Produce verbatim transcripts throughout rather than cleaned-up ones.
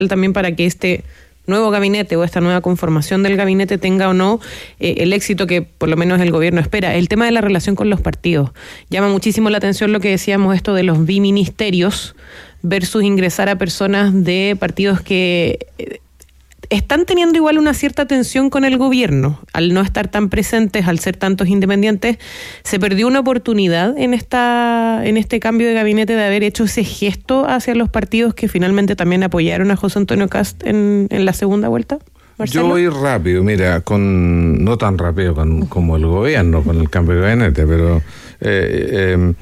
también para que este nuevo gabinete o esta nueva conformación del gabinete tenga o no eh, el éxito que por lo menos el gobierno espera. El tema de la relación con los partidos. Llama muchísimo la atención lo que decíamos, esto de los biministerios versus ingresar a personas de partidos que eh, están teniendo igual una cierta tensión con el gobierno. Al no estar tan presentes, al ser tantos independientes, se perdió una oportunidad en esta en este cambio de gabinete de haber hecho ese gesto hacia los partidos que finalmente también apoyaron a José Antonio Kast en, en la segunda vuelta. ¿Marcelo? Yo voy rápido, mira, con no tan rápido con, como el gobierno, con el cambio de gabinete, pero eh, eh,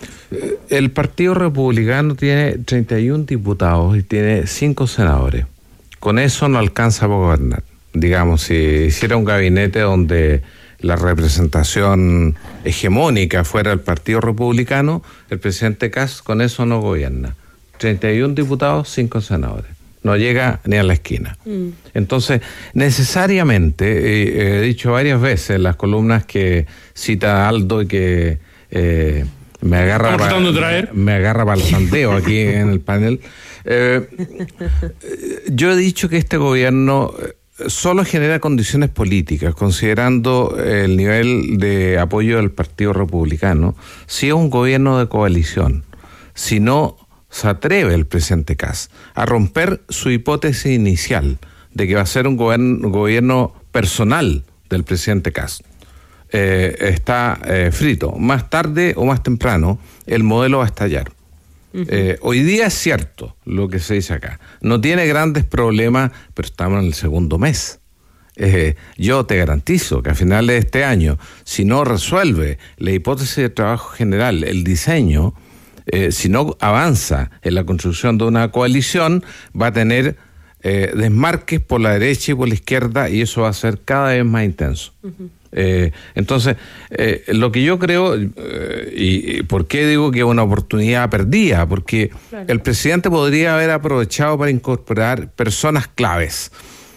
el Partido Republicano tiene treinta y uno diputados y tiene cinco senadores. Con eso no alcanza para gobernar. Digamos, si hiciera un gabinete donde la representación hegemónica fuera el Partido Republicano, el presidente Kast con eso no gobierna. treinta y uno diputados, cinco senadores. No llega ni a la esquina. Mm. Entonces, necesariamente, eh, he dicho varias veces en las columnas que cita Aldo y que eh, me agarra para, me, me agarra para el tanteo aquí en el panel. Eh, yo he dicho que este gobierno solo genera condiciones políticas, considerando el nivel de apoyo del Partido Republicano, si es un gobierno de coalición, si no se atreve el presidente Kast a romper su hipótesis inicial de que va a ser un gobierno, un gobierno personal del presidente Kast. Eh, está eh, frito. Más tarde o más temprano, el modelo va a estallar. Eh, hoy día es cierto lo que se dice acá. No tiene grandes problemas, pero estamos en el segundo mes. Eh, yo te garantizo que a finales de este año, si no resuelve la hipótesis de trabajo general, el diseño, eh, si no avanza en la construcción de una coalición, va a tener eh, desmarques por la derecha y por la izquierda, y eso va a ser cada vez más intenso. Uh-huh. Eh, entonces, eh, lo que yo creo, eh, y, y por qué digo que es una oportunidad perdida, porque claro, el presidente podría haber aprovechado para incorporar personas claves.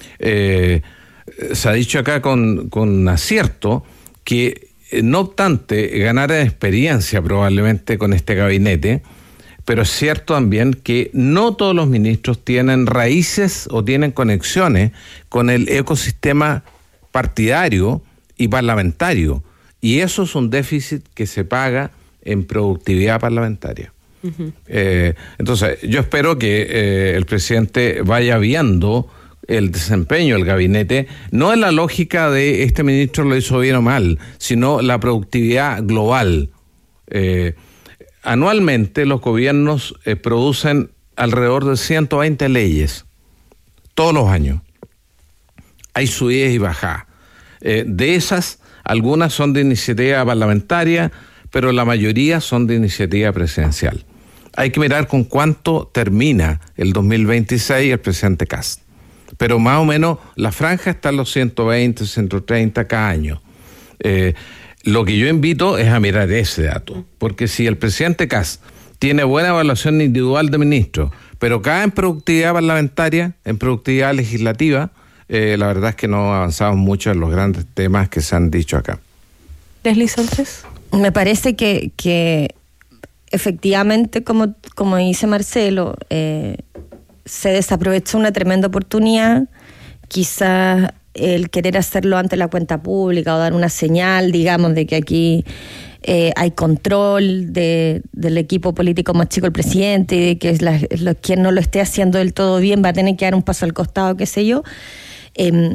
Eh, se ha dicho acá con, con acierto que, eh, no obstante, ganara experiencia probablemente con este gabinete, pero es cierto también que no todos los ministros tienen raíces o tienen conexiones con el ecosistema partidario y parlamentario, y eso es un déficit que se paga en productividad parlamentaria. Uh-huh. Eh, entonces, yo espero que eh, el presidente vaya viendo el desempeño del gabinete, no en la lógica de este ministro lo hizo bien o mal, sino la productividad global. Eh, anualmente los gobiernos eh, producen alrededor de ciento veinte leyes, todos los años. Hay subidas y bajadas. Eh, de esas, algunas son de iniciativa parlamentaria, pero la mayoría son de iniciativa presidencial. Hay que mirar con cuánto termina el dos mil veintiséis el presidente Kast. Pero más o menos la franja está en los ciento veinte, ciento treinta cada año. Eh, lo que yo invito es a mirar ese dato, porque si el presidente Kast tiene buena evaluación individual de ministros, pero cae en productividad parlamentaria, en productividad legislativa, Eh, la verdad es que no avanzamos mucho en los grandes temas que se han dicho acá. Leslie Sánchez. Me parece que, que efectivamente, como, como dice Marcelo, eh, se desaprovechó una tremenda oportunidad. Quizás el querer hacerlo ante la cuenta pública o dar una señal, digamos, de que aquí eh, hay control de, del equipo político más chico, el presidente, y de que es la, lo, quien no lo esté haciendo del todo bien va a tener que dar un paso al costado, qué sé yo. Eh,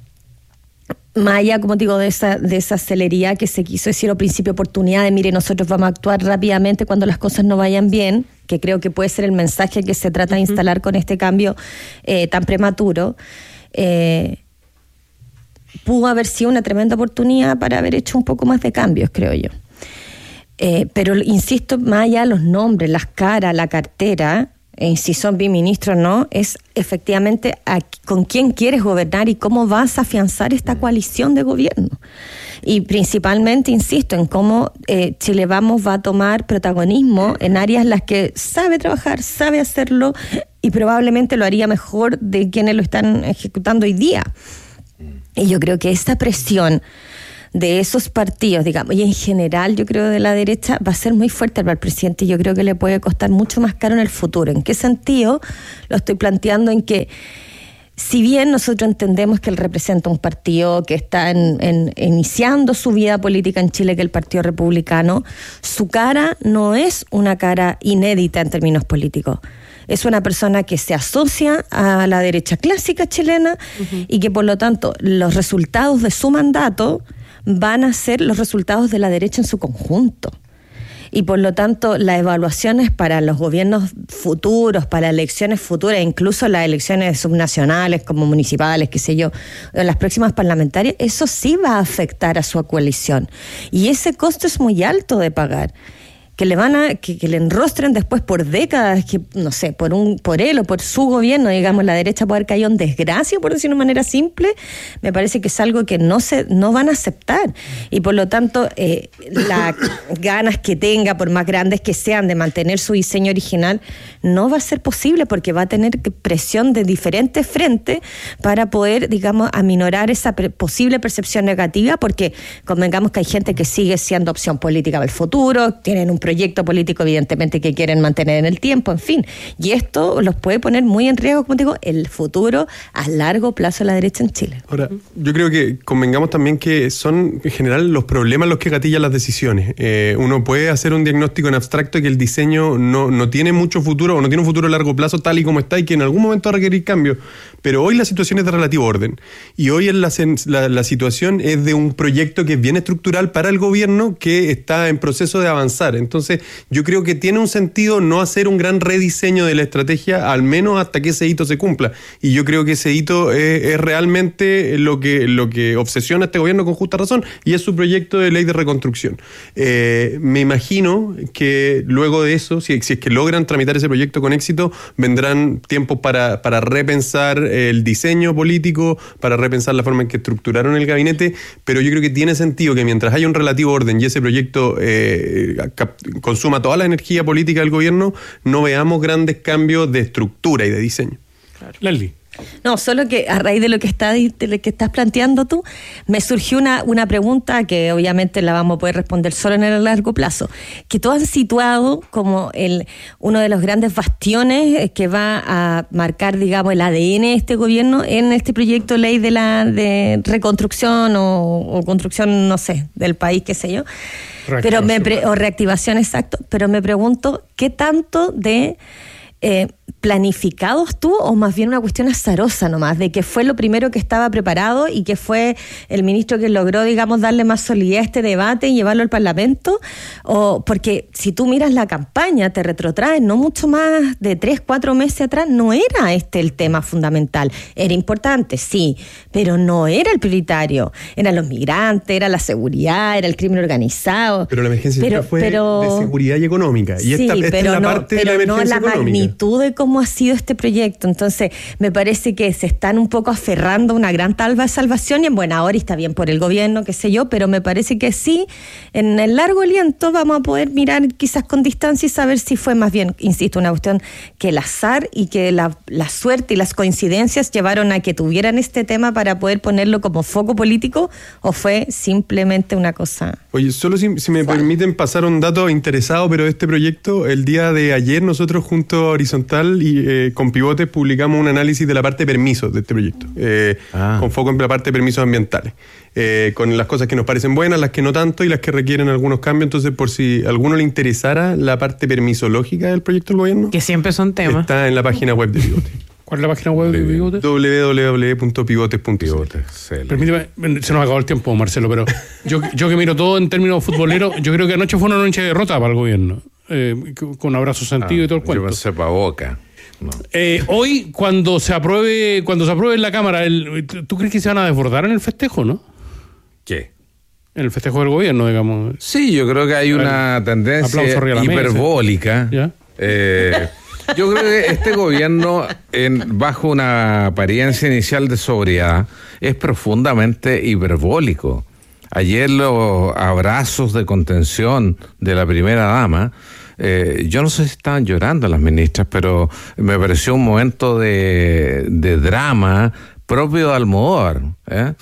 más allá, como digo, de esa, de esa celeridad que se quiso decir al principio, oportunidad de, mire, nosotros vamos a actuar rápidamente cuando las cosas no vayan bien, que creo que puede ser el mensaje que se trata de instalar con este cambio eh, tan prematuro, eh, pudo haber sido una tremenda oportunidad para haber hecho un poco más de cambios, creo yo. Eh, pero, insisto, más allá de los nombres, las caras, la cartera, eh, si son biministros o no, es efectivamente a, con quién quieres gobernar y cómo vas a afianzar esta coalición de gobierno. Y principalmente, insisto, en cómo eh, Chile Vamos va a tomar protagonismo en áreas en las que sabe trabajar, sabe hacerlo y probablemente lo haría mejor de quienes lo están ejecutando hoy día. Y yo creo que esta presión de esos partidos, digamos, y en general yo creo de la derecha, va a ser muy fuerte para el presidente y yo creo que le puede costar mucho más caro en el futuro. ¿En qué sentido? Lo estoy planteando en que si bien nosotros entendemos que él representa un partido que está en, en, iniciando su vida política en Chile, que es el Partido Republicano, su cara no es una cara inédita en términos políticos. Es una persona que se asocia a la derecha clásica chilena uh-huh. y que por lo tanto los resultados de su mandato van a ser los resultados de la derecha en su conjunto. Y por lo tanto, las evaluaciones para los gobiernos futuros, para elecciones futuras, incluso las elecciones subnacionales como municipales, qué sé yo, las próximas parlamentarias, eso sí va a afectar a su coalición. Y ese costo es muy alto de pagar. Que le van a, que, que le enrostren después por décadas, que no sé, por un, por él o por su gobierno, digamos, la derecha puede haber caído en desgracia, por decirlo de manera simple, me parece que es algo que no se, no van a aceptar. Y por lo tanto, eh, las ganas que tenga, por más grandes que sean, de mantener su diseño original, no va a ser posible porque va a tener presión de diferentes frentes para poder, digamos, aminorar esa pre- posible percepción negativa, porque convengamos que hay gente que sigue siendo opción política para el futuro, tienen un proyecto político evidentemente que quieren mantener en el tiempo, en fin, y esto los puede poner muy en riesgo, como digo, el futuro a largo plazo de la derecha en Chile. Ahora, yo creo que convengamos también que son en general los problemas los que gatillan las decisiones. Eh, uno puede hacer un diagnóstico en abstracto de que el diseño no, no tiene mucho futuro o no tiene un futuro a largo plazo tal y como está y que en algún momento va a requerir cambio, pero hoy la situación es de relativo orden y hoy la, la, la situación es de un proyecto que es bien estructural para el gobierno que está en proceso de avanzar. Entonces, yo creo que tiene un sentido no hacer un gran rediseño de la estrategia, al menos hasta que ese hito se cumpla. Y yo creo que ese hito es, es realmente lo que, lo que obsesiona a este gobierno con justa razón, y es su proyecto de ley de reconstrucción. Eh, me imagino que luego de eso, si, si es que logran tramitar ese proyecto con éxito, vendrán tiempos para, para repensar el diseño político, para repensar la forma en que estructuraron el gabinete, pero yo creo que tiene sentido que mientras haya un relativo orden y ese proyecto eh, consuma toda la energía política del gobierno, no veamos grandes cambios de estructura y de diseño. Claro. Leslie. No, solo que a raíz de lo que, está, de lo que estás planteando tú, me surgió una, una pregunta que obviamente la vamos a poder responder solo en el largo plazo, que tú has situado como el uno de los grandes bastiones que va a marcar, digamos, el A D N de este gobierno en este proyecto de ley de la de reconstrucción o, o construcción, no sé, del país, qué sé yo, pero me pre, o reactivación, exacto, pero me pregunto, ¿qué tanto de eh, planificados tú o más bien una cuestión azarosa nomás, de que fue lo primero que estaba preparado y que fue el ministro que logró, digamos, darle más solidez a este debate y llevarlo al Parlamento? O porque si tú miras la campaña, te retrotraes no mucho más de tres, cuatro meses atrás, no era este el tema fundamental. Era importante, sí, pero no era el prioritario. Eran los migrantes, era la seguridad, era el crimen organizado. Pero la emergencia pero, fue pero, de seguridad y económica. Y sí, esta, esta pero es la no, parte pero de la emergencia no la económica. Magnitud de cómo ha sido este proyecto. Entonces, me parece que se están un poco aferrando a una gran tabla de salvación y en buena hora, y está bien por el gobierno, qué sé yo, pero me parece que sí, en el largo aliento vamos a poder mirar quizás con distancia y saber si fue más bien, insisto, una cuestión que el azar y que la, la suerte y las coincidencias llevaron a que tuvieran este tema para poder ponerlo como foco político, o fue simplemente una cosa... Oye, solo si, si me permiten pasar un dato interesado, pero de este proyecto, el día de ayer nosotros junto a Horizontal y eh, con Pivotes publicamos un análisis de la parte de permisos de este proyecto, eh, ah. con foco en la parte de permisos ambientales, eh, con las cosas que nos parecen buenas, las que no tanto y las que requieren algunos cambios. Entonces, por si a alguno le interesara la parte permisológica del proyecto del gobierno, que siempre son temas, está en la página web de Pivotes. ¿Cuál es la página web de Pivotes? doble u doble u doble u punto pivotes punto c l. Permíteme, se nos acabó el tiempo, Marcelo, pero yo, yo que miro todo en términos futboleros, yo creo que anoche fue una noche de derrota para el gobierno, eh, con abrazo sentido ah, y todo el cuento. Yo pensé pa' Boca. No. Eh, hoy, cuando se apruebe, cuando se apruebe en la Cámara, el, ¿tú crees que se van a desbordar en el festejo, no? ¿Qué? En el festejo del gobierno, digamos. Sí, yo creo que hay una tendencia hiperbólica. ¿Ya? Eh, yo creo que este gobierno, en, bajo una apariencia inicial de sobriedad, es profundamente hiperbólico. Ayer los abrazos de contención de la primera dama, eh, yo no sé si estaban llorando las ministras, pero me pareció un momento de, de drama propio de Almodóvar, ¿eh?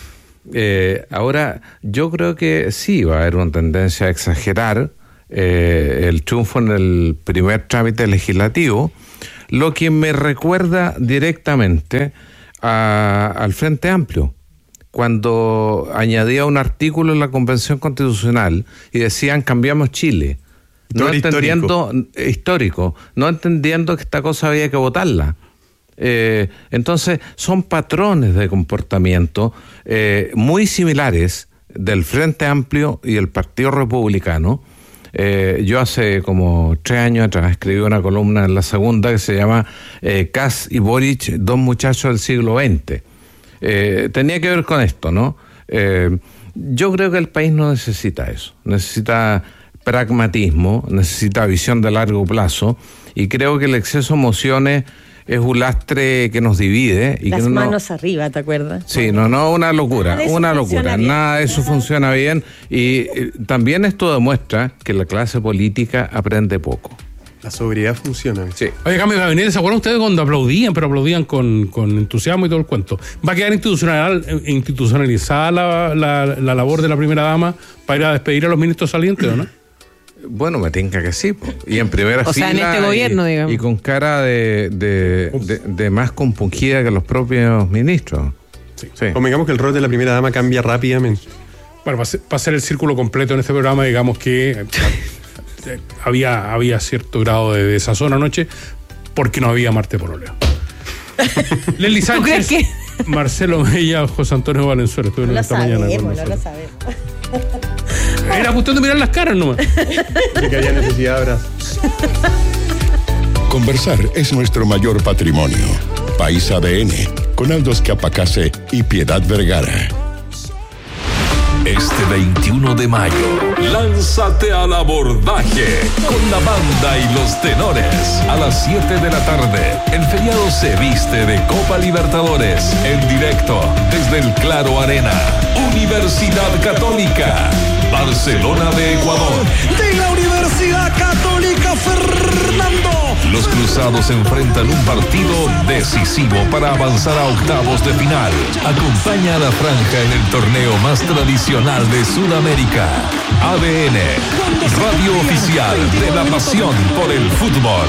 Eh, ahora, yo creo que sí va a haber una tendencia a exagerar eh, el triunfo en el primer trámite legislativo, lo que me recuerda directamente a, al Frente Amplio, cuando añadía un artículo en la Convención Constitucional y decían cambiamos Chile, no Todo entendiendo histórico. histórico, no entendiendo que esta cosa había que votarla. Eh, entonces son patrones de comportamiento eh, muy similares del Frente Amplio y el Partido Republicano. Eh, yo hace como tres años atrás escribí una columna en La Segunda que se llama eh, Kass y Boric, dos muchachos del siglo veinte. Eh, tenía que ver con esto, ¿no? Eh, yo creo que el país no necesita eso, necesita pragmatismo, necesita visión de largo plazo, y creo que el exceso de emociones es un lastre que nos divide. Y Las que no, manos arriba, ¿te acuerdas? Sí, no, no, una locura, Nada de eso una funciona locura, bien. nada de eso funciona bien, y eh, también esto demuestra que la clase política aprende poco. La sobriedad funciona. Sí. Oye, cambio de gabinete, ¿se acuerdan ustedes cuando aplaudían, pero aplaudían con, con entusiasmo y todo el cuento? ¿Va a quedar institucional, institucionalizada la, la, la labor de la primera dama para ir a despedir a los ministros salientes, o no? Bueno, me tinca que sí, po. Y en primera O fila. sea, en este gobierno, y, digamos. y con cara de, de, de, de más compungida que los propios ministros. Sí. Sí. Convengamos que el rol de la primera dama cambia rápidamente. Bueno, para hacer, para hacer el círculo completo en este programa, digamos que eh, eh, había, había cierto grado de desazón anoche porque no había Marte Pololeo. Leslie Sánchez, crees Marcelo Mella, José Antonio Valenzuela estuvieron No lo esta mañana con sabemos, no lo nosotros. sabemos. Era cuestión de mirar las caras nomás. De que haya necesidad de abrazos. Conversar es nuestro mayor patrimonio. País A D N, con Aldo Escapacase y Piedad Vergara. Este veintiuno de mayo, lánzate al abordaje con la banda y los tenores. A las siete de la tarde, el feriado se viste de Copa Libertadores. En directo, desde el Claro Arena. Universidad Católica, Barcelona de Ecuador. De la Universidad Católica Fernando. Los cruzados enfrentan un partido decisivo para avanzar a octavos de final. Acompaña a la franja en el torneo más tradicional de Sudamérica. A D N, radio oficial de la pasión por el fútbol.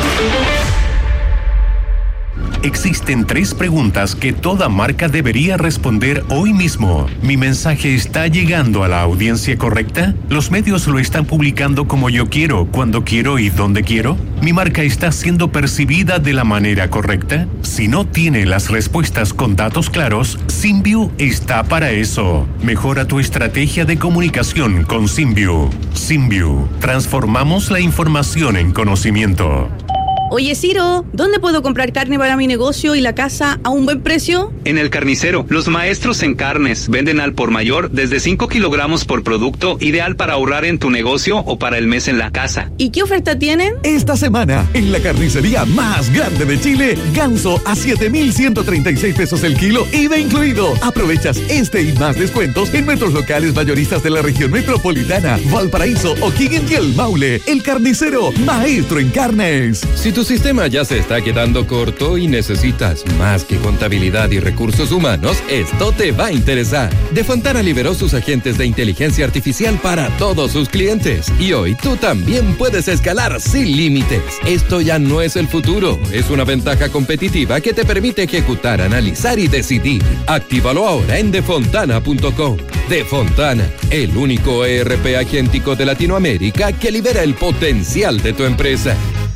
Existen tres preguntas que toda marca debería responder hoy mismo. ¿Mi mensaje está llegando a la audiencia correcta? ¿Los medios lo están publicando como yo quiero, cuando quiero y donde quiero? ¿Mi marca está siendo percibida de la manera correcta? Si no tiene las respuestas con datos claros, Symbiu está para eso. Mejora tu estrategia de comunicación con Symbiu. Symbiu. Transformamos la información en conocimiento. Oye, Ciro, ¿dónde puedo comprar carne para mi negocio y la casa a un buen precio? En El Carnicero, los maestros en carnes venden al por mayor desde cinco kilogramos por producto, ideal para ahorrar en tu negocio o para el mes en la casa. ¿Y qué oferta tienen? Esta semana, en la carnicería más grande de Chile, ganso a siete mil ciento treinta y seis pesos el kilo, I V A incluido. Aprovechas este y más descuentos en nuestros locales mayoristas de la región metropolitana, Valparaíso, O'Higgins y El Maule. El Carnicero, maestro en carnes. Si tu sistema ya se está quedando corto y necesitas más que contabilidad y recursos humanos, esto te va a interesar. De Fontana liberó sus agentes de inteligencia artificial para todos sus clientes. Y hoy tú también puedes escalar sin límites. Esto ya no es el futuro, es una ventaja competitiva que te permite ejecutar, analizar y decidir. Actívalo ahora en defontana punto com. Defontana, el único E R P agéntico de Latinoamérica que libera el potencial de tu empresa.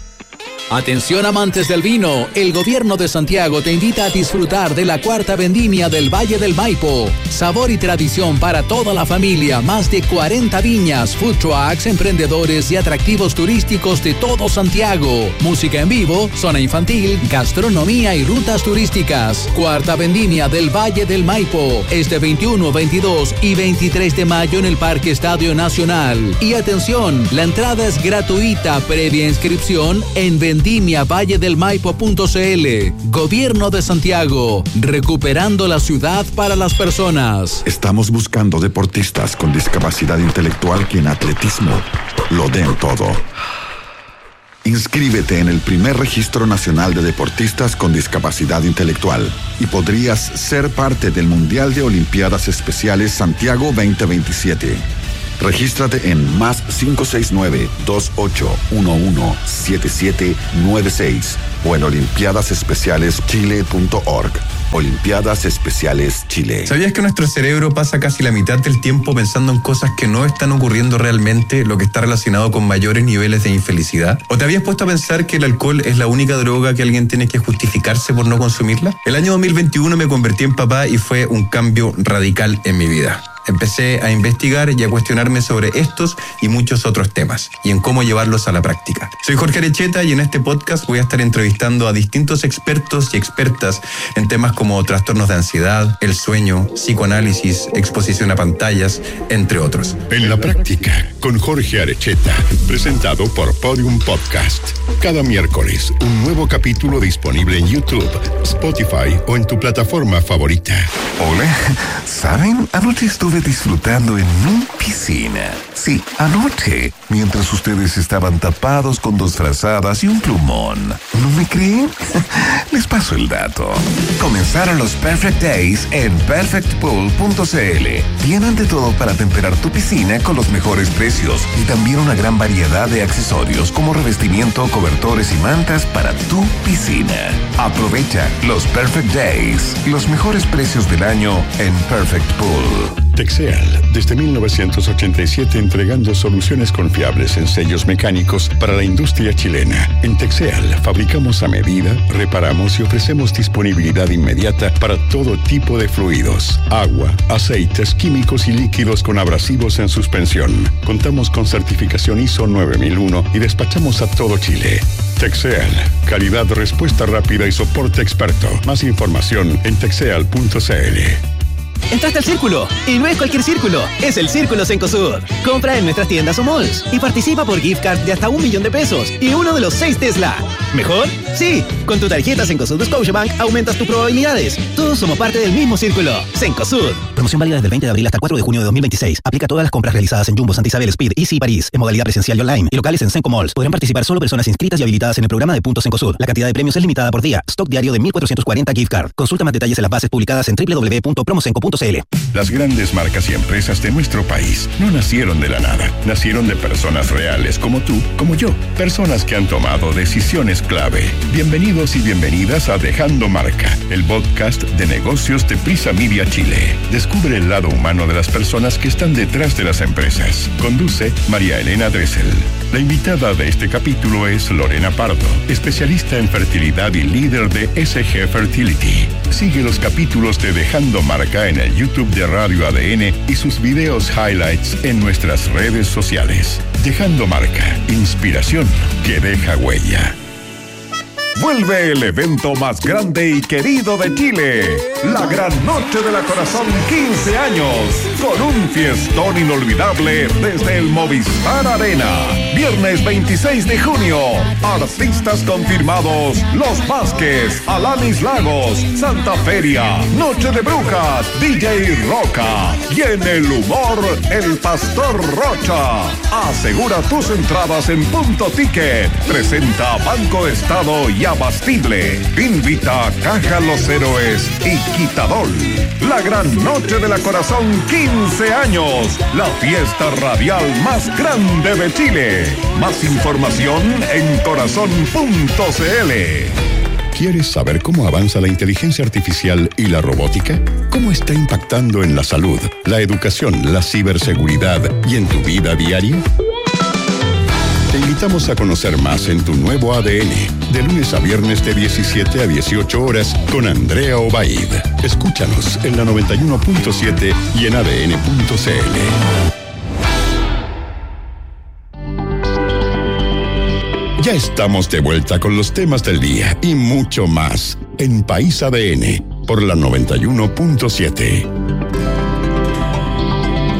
Atención amantes del vino, el gobierno de Santiago te invita a disfrutar de la cuarta vendimia del Valle del Maipo. Sabor y tradición para toda la familia, más de cuarenta viñas, food trucks, emprendedores y atractivos turísticos de todo Santiago. Música en vivo, zona infantil, gastronomía y rutas turísticas. Cuarta vendimia del Valle del Maipo, este veintiuno, veintidós y veintitrés de mayo en el Parque Estadio Nacional. Y atención, la entrada es gratuita, previa inscripción en vendimia valle del maipo punto c l. Gobierno de Santiago, recuperando la ciudad para las personas. Estamos buscando deportistas con discapacidad intelectual que en atletismo lo den todo. Inscríbete en el primer registro nacional de deportistas con discapacidad intelectual y podrías ser parte del Mundial de Olimpiadas Especiales Santiago veinte veintisiete. Regístrate en más cinco seis nueve, dos ocho uno uno, siete siete nueve seis o en olimpiadas especiales chile punto org. Olimpiadas Especiales Chile. ¿Sabías que nuestro cerebro pasa casi la mitad del tiempo pensando en cosas que no están ocurriendo realmente, lo que está relacionado con mayores niveles de infelicidad? ¿O te habías puesto a pensar que el alcohol es la única droga que alguien tiene que justificarse por no consumirla? El año dos mil veintiuno me convertí en papá y fue un cambio radical en mi vida. Empecé a investigar y a cuestionarme sobre estos y muchos otros temas y en cómo llevarlos a la práctica. Soy Jorge Arecheta y en este podcast voy a estar entrevistando a distintos expertos y expertas en temas como trastornos de ansiedad, el sueño, psicoanálisis, exposición a pantallas, entre otros. En la práctica, con Jorge Arecheta, presentado por Podium Podcast. Cada miércoles, un nuevo capítulo disponible en YouTube, Spotify o en tu plataforma favorita. Hola, ¿saben? Anoche estuve disfrutando en mi piscina. Sí, anoche, mientras ustedes estaban tapados con dos frazadas y un plumón. ¿No me creen? Les paso el dato. Comenzaron los Perfect Days en perfect pool punto c l. Tienen de todo para temperar tu piscina con los mejores precios y también una gran variedad de accesorios como revestimiento, cobertores y mantas para tu piscina. Aprovecha los Perfect Days, los mejores precios del año en Perfect Pool. Texeal, desde mil novecientos ochenta y siete entregando soluciones confiables en sellos mecánicos para la industria chilena. En Texeal fabricamos a medida, reparamos y ofrecemos disponibilidad inmediata para todo tipo de fluidos, agua, aceites, químicos y líquidos con abrasivos en suspensión. Contamos con certificación I S O nueve mil uno y despachamos a todo Chile. Texeal, calidad, respuesta rápida y soporte experto. Más información en texeal punto c l. Entraste al Círculo, y no es cualquier círculo, es el Círculo Cencosud. Compra en nuestras tiendas o malls y participa por gift card de hasta un millón de pesos y uno de los seis Tesla. ¿Mejor? Sí, con tu tarjeta Cencosud de Scotiabank aumentas tus probabilidades. Todos somos parte del mismo Círculo. Cencosud. Promoción válida desde el veinte de abril hasta el cuatro de junio de dos mil veintiséis. Aplica a todas las compras realizadas en Jumbo, Santa Isabel, Speed, Easy y París, en modalidad presencial y online, y locales en Cenco Malls. Podrán participar solo personas inscritas y habilitadas en el programa de Puntos Cencosud. La cantidad de premios es limitada por día. Stock diario de mil cuatrocientos cuarenta gift card. Consulta más detalles en las bases publicadas en doble u doble u doble u punto promocenco punto c l. Las grandes marcas y empresas de nuestro país no nacieron de la nada. Nacieron de personas reales como tú, como yo. Personas que han tomado decisiones clave. Bienvenidos y bienvenidas a Dejando Marca, el podcast de negocios de Prisa Media Chile. Descubre el lado humano de las personas que están detrás de las empresas. Conduce María Elena Dressel. La invitada de este capítulo es Lorena Pardo, especialista en fertilidad y líder de S G Fertility. Sigue los capítulos de Dejando Marca en el YouTube de Radio A D N y sus videos highlights en nuestras redes sociales. Dejando Marca, inspiración que deja huella. Vuelve el evento más grande y querido de Chile, la Gran Noche de la Corazón quince años, con un fiestón inolvidable desde el Movistar Arena. Viernes veintiséis de junio, artistas confirmados: Los Vázquez, Alanis Lagos, Santa Feria, Noche de Brujas, D J Roca y en el humor, el Pastor Rocha. Asegura tus entradas en Punto Ticket. Presenta Banco Estado y Abastible. Invita a Caja Los Héroes y Quitadol. La Gran Noche de la Corazón quince años. La fiesta radial más grande de Chile. Más información en corazón punto c l. ¿Quieres saber cómo avanza la inteligencia artificial y la robótica? ¿Cómo está impactando en la salud, la educación, la ciberseguridad y en tu vida diaria? Te invitamos a conocer más en tu nuevo A D N, de lunes a viernes de diecisiete a dieciocho horas con Andrea Obaid. Escúchanos en la noventa y uno punto siete y en a d n punto c l. Ya estamos de vuelta con los temas del día y mucho más en País A D N por la noventa y uno punto siete.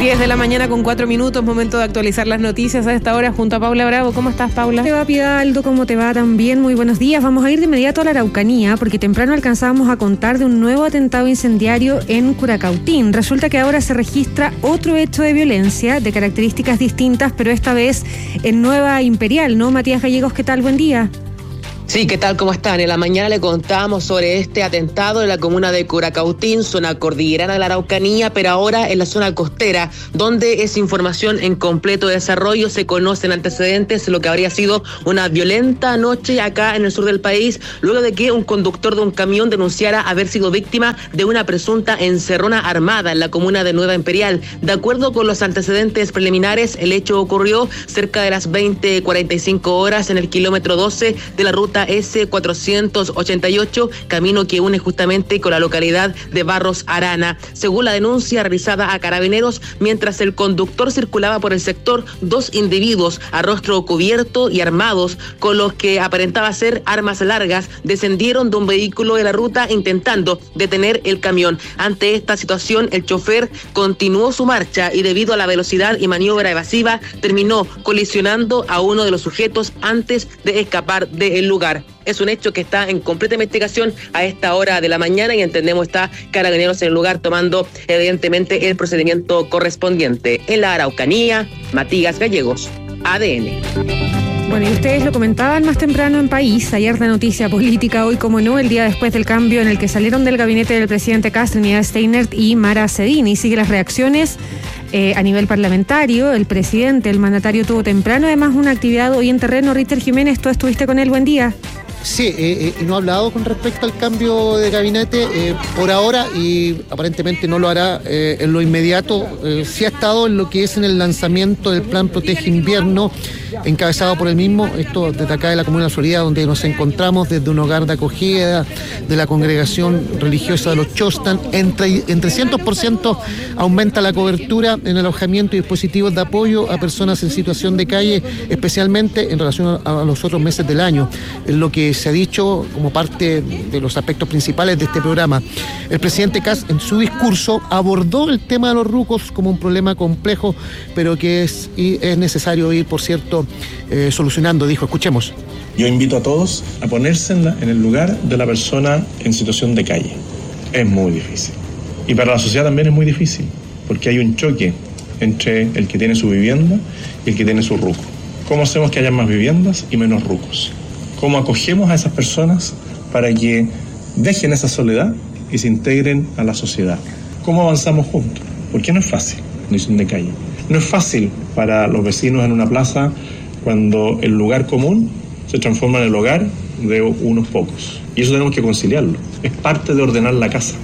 diez de la mañana con cuatro minutos, momento de actualizar las noticias a esta hora junto a Paula Bravo. ¿Cómo estás, Paula? ¿Te va, Piedad? Aldo, ¿cómo te va? También muy buenos días. Vamos a ir de inmediato a la Araucanía porque temprano alcanzábamos a contar de un nuevo atentado incendiario en Curacautín. Resulta que ahora se registra otro hecho de violencia de características distintas, pero esta vez en Nueva Imperial, ¿no? Matías Gallegos, ¿qué tal? Buen día. Sí, ¿qué tal? ¿Cómo están? En la mañana le contábamos sobre este atentado en la comuna de Curacautín, zona cordillerana de la Araucanía, pero ahora en la zona costera, donde es información en completo desarrollo. Se conocen antecedentes de lo que habría sido una violenta noche acá en el sur del país, luego de que un conductor de un camión denunciara haber sido víctima de una presunta encerrona armada en la comuna de Nueva Imperial. De acuerdo con los antecedentes preliminares, el hecho ocurrió cerca de las veinte cuarenta y cinco horas en el kilómetro doce de la ruta ese cuatrocientos ochenta y ocho, camino que une justamente con la localidad de Barros Arana. Según la denuncia realizada a Carabineros, mientras el conductor circulaba por el sector, dos individuos a rostro cubierto y armados, con los que aparentaba ser armas largas, descendieron de un vehículo de la ruta intentando detener el camión. Ante esta situación, el chofer continuó su marcha y debido a la velocidad y maniobra evasiva, terminó colisionando a uno de los sujetos antes de escapar del lugar. Es un hecho que está en completa investigación a esta hora de la mañana y entendemos está Carabineros en el lugar tomando evidentemente el procedimiento correspondiente. En la Araucanía, Matías Gallegos, A D N. Bueno, y ustedes lo comentaban más temprano en País, ayer de noticia política, hoy como no, el día después del cambio en el que salieron del gabinete del presidente Kast, Trinidad Steinert y Mara Cedini. Sigue las reacciones eh, a nivel parlamentario. El presidente, el mandatario, tuvo temprano además una actividad hoy en terreno. Richter Jiménez, tú estuviste con él, buen día. Sí, eh, eh, no ha hablado con respecto al cambio de gabinete eh, por ahora y aparentemente no lo hará eh, en lo inmediato. Eh, sí ha estado en lo que es en el lanzamiento del Plan Protege Invierno, encabezado por él mismo, esto desde acá de la Comuna de la Florida, donde nos encontramos desde un hogar de acogida de la congregación religiosa de los Chostan. En, en trescientos por ciento aumenta la cobertura en alojamiento y dispositivos de apoyo a personas en situación de calle, especialmente en relación a, a los otros meses del año, en lo que se ha dicho como parte de los aspectos principales de este programa. El presidente Kast en su discurso abordó el tema de los rucos como un problema complejo, pero que es, y es necesario ir, por cierto, eh, solucionando, dijo. Escuchemos. Yo invito a todos a ponerse en, la, en el lugar de la persona en situación de calle. Es muy difícil. Y para la sociedad también es muy difícil, porque hay un choque entre el que tiene su vivienda y el que tiene su ruco. ¿Cómo hacemos que haya más viviendas y menos rucos? ¿Cómo acogemos a esas personas para que dejen esa soledad y se integren a la sociedad? ¿Cómo avanzamos juntos? Porque no es fácil, en situación de calle. No es fácil para los vecinos en una plaza cuando el lugar común se transforma en el hogar de unos pocos. Y eso tenemos que conciliarlo. Es parte de ordenar la casa.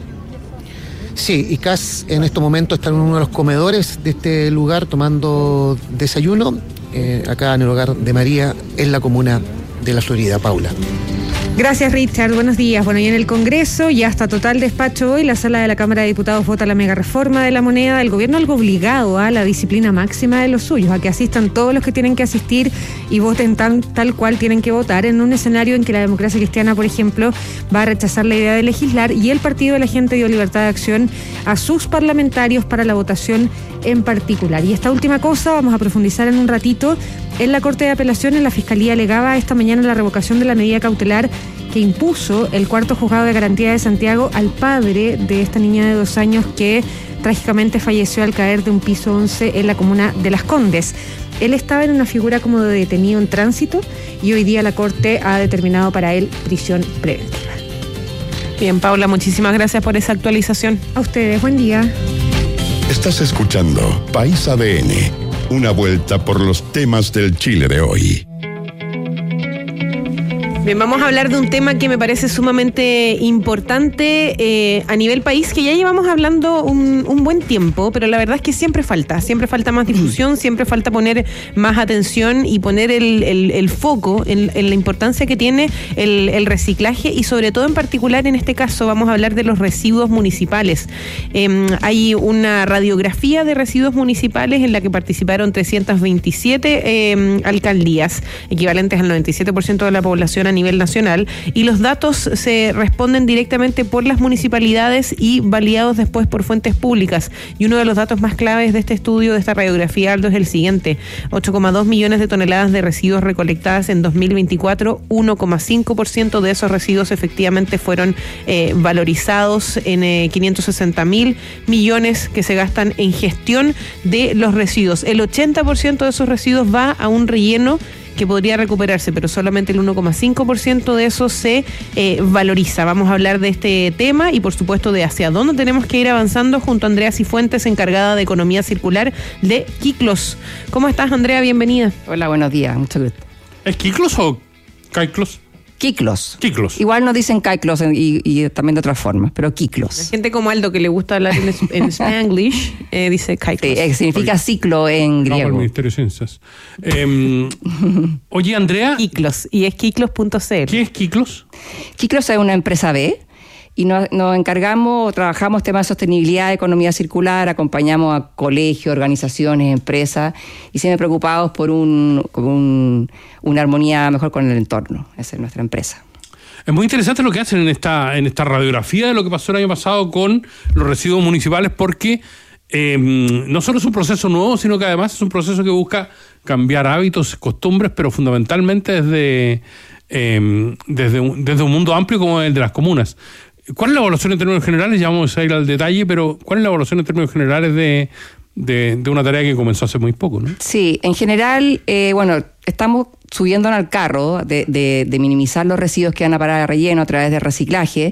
Sí, y Kast en estos momentos está en uno de los comedores de este lugar tomando desayuno, eh, acá en el hogar de María, en la comuna de la Florida. Paula. Gracias, Richard. Buenos días. Bueno, y en el Congreso, ya hasta total despacho hoy, la sala de la Cámara de Diputados vota la mega reforma de la moneda. El gobierno algo obligado a la disciplina máxima de los suyos, a que asistan todos los que tienen que asistir y voten tan, tal cual tienen que votar, en un escenario en que la democracia cristiana, por ejemplo, va a rechazar la idea de legislar y el Partido de la Gente dio libertad de acción a sus parlamentarios para la votación en particular. Y esta última cosa vamos a profundizar en un ratito. En la Corte de Apelaciones, la Fiscalía alegaba esta mañana la revocación de la medida cautelar que impuso el cuarto juzgado de garantía de Santiago al padre de esta niña de dos años que trágicamente falleció al caer de un piso once en la comuna de Las Condes. Él estaba en una figura como de detenido en tránsito y hoy día la Corte ha determinado para él prisión preventiva. Bien, Paula, muchísimas gracias por esa actualización. A ustedes, buen día. Estás escuchando País A D N, una vuelta por los temas del Chile de hoy. Bien, vamos a hablar de un tema que me parece sumamente importante eh, a nivel país, que ya llevamos hablando un, un buen tiempo, pero la verdad es que siempre falta, siempre falta más difusión, siempre falta poner más atención y poner el, el, el foco en, en la importancia que tiene el, el reciclaje y sobre todo en particular en este caso vamos a hablar de los residuos municipales. Eh, hay una radiografía de residuos municipales en la que participaron trescientas veintisiete eh, alcaldías, equivalentes al noventa y siete por ciento de la población a nivel nivel nacional, y los datos se responden directamente por las municipalidades y validados después por fuentes públicas. Y uno de los datos más claves de este estudio, de esta radiografía, Aldo, es el siguiente: ocho coma dos millones de toneladas de residuos recolectadas en dos mil veinticuatro, uno coma cinco por ciento de esos residuos efectivamente fueron eh, valorizados en eh, quinientos sesenta mil millones que se gastan en gestión de los residuos. El ochenta por ciento de esos residuos va a un relleno que podría recuperarse, pero solamente el uno coma cinco por ciento de eso se eh, valoriza. Vamos a hablar de este tema y por supuesto de hacia dónde tenemos que ir avanzando junto a Andrea Cifuentes, encargada de Economía Circular de Quiclos. ¿Cómo estás, Andrea? Bienvenida. Hola, buenos días, mucho gusto. ¿Es Quiclos o Caiclos? Quiclos. Quiclos. Igual nos dicen Caiclos y, y también de otras formas, pero Quiclos. La gente como Aldo, que le gusta hablar en, en Spanglish, eh, dice Caiclos. Sí, eh, significa ciclo en griego. No, por el Ministerio de Ciencias. Eh, oye, Andrea. Quiclos, y es quiclos punto c l. ¿Qué es Quiclos? Quiclos es una empresa B y nos, nos encargamos, trabajamos temas de sostenibilidad, economía circular, acompañamos a colegios, organizaciones, empresas y siempre preocupados por un, por un, una armonía mejor con el entorno. Esa es nuestra empresa. Es muy interesante lo que hacen en esta, en esta radiografía de lo que pasó el año pasado con los residuos municipales, porque eh, no solo es un proceso nuevo, sino que además es un proceso que busca cambiar hábitos, costumbres, pero fundamentalmente desde, eh, desde, un, desde un mundo amplio como el de las comunas. ¿Cuál es la evaluación en términos generales? Ya vamos a ir al detalle, pero ¿cuál es la evaluación en términos generales de, de, de una tarea que comenzó hace muy poco, ¿no? Sí, en general, eh, bueno, estamos subiéndonos al carro de, de, de minimizar los residuos que van a parar a relleno a través de reciclaje.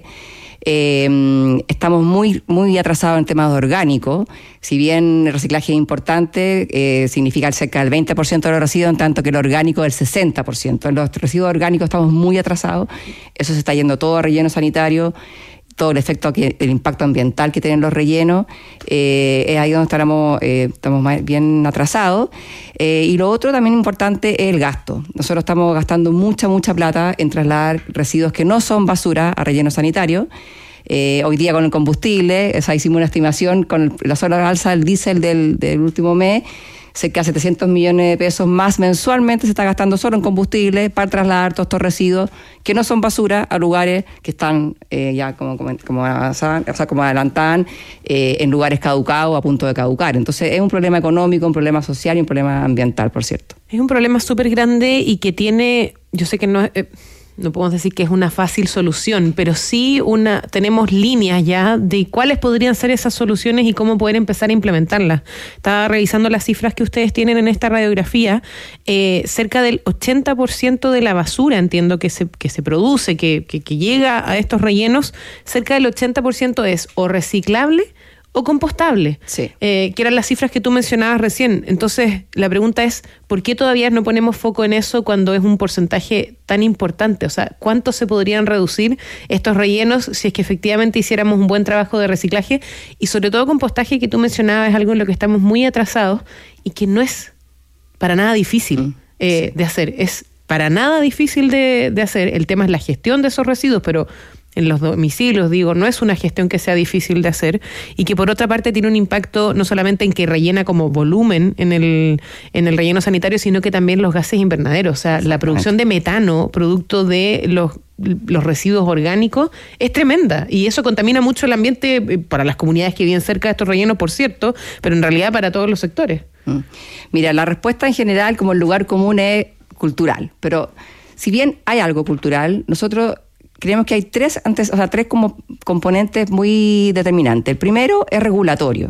Eh, estamos muy, muy atrasados en temas de orgánico. Si bien el reciclaje es importante, eh, significa cerca del veinte por ciento de los residuos, en tanto que el orgánico es el sesenta por ciento. En los residuos orgánicos estamos muy atrasados. Eso se está yendo todo a relleno sanitario. Todo el efecto, que, el impacto ambiental que tienen los rellenos, eh, es ahí donde estaremos, eh, estamos más bien atrasados. Eh, y lo otro también importante es el gasto. Nosotros estamos gastando mucha, mucha plata en trasladar residuos que no son basura a relleno sanitario. Eh, hoy día con el combustible, o sea, hicimos una estimación con el, la sola alza del diésel del, del último mes, cerca de setecientos millones de pesos más mensualmente se está gastando solo en combustible para trasladar todos estos residuos que no son basura a lugares que están eh, ya como, como, como, avanzaban, o sea, como adelantaban, eh, en lugares caducados, a punto de caducar. Entonces es un problema económico, un problema social y un problema ambiental, por cierto. Es un problema súper grande y que tiene, yo sé que no es... Eh, no podemos decir que es una fácil solución, pero sí una tenemos líneas ya de cuáles podrían ser esas soluciones y cómo poder empezar a implementarlas. Estaba revisando las cifras que ustedes tienen en esta radiografía. Eh, cerca del ochenta por ciento de la basura, entiendo, que se, que se produce, que, que, que llega a estos rellenos, cerca del ochenta por ciento es o reciclable o compostable, sí. eh, que eran las cifras que tú mencionabas recién. Entonces, la pregunta es, ¿por qué todavía no ponemos foco en eso cuando es un porcentaje tan importante? O sea, ¿cuánto se podrían reducir estos rellenos si es que efectivamente hiciéramos un buen trabajo de reciclaje? Y sobre todo compostaje, que tú mencionabas, es algo en lo que estamos muy atrasados y que no es para nada difícil mm, eh, sí. de hacer. Es para nada difícil de, de hacer. El tema es la gestión de esos residuos, pero en los domicilios, digo, no es una gestión que sea difícil de hacer y que por otra parte tiene un impacto no solamente en que rellena como volumen en el, en el relleno sanitario, sino que también los gases invernaderos. O sea, la producción de metano, producto de los los residuos orgánicos, es tremenda y eso contamina mucho el ambiente para las comunidades que viven cerca de estos rellenos, por cierto, pero en realidad para todos los sectores. Mira, la respuesta en general como el lugar común es cultural, pero si bien hay algo cultural, nosotros creemos que hay tres antes, o sea, tres como componentes muy determinantes. El primero es regulatorio.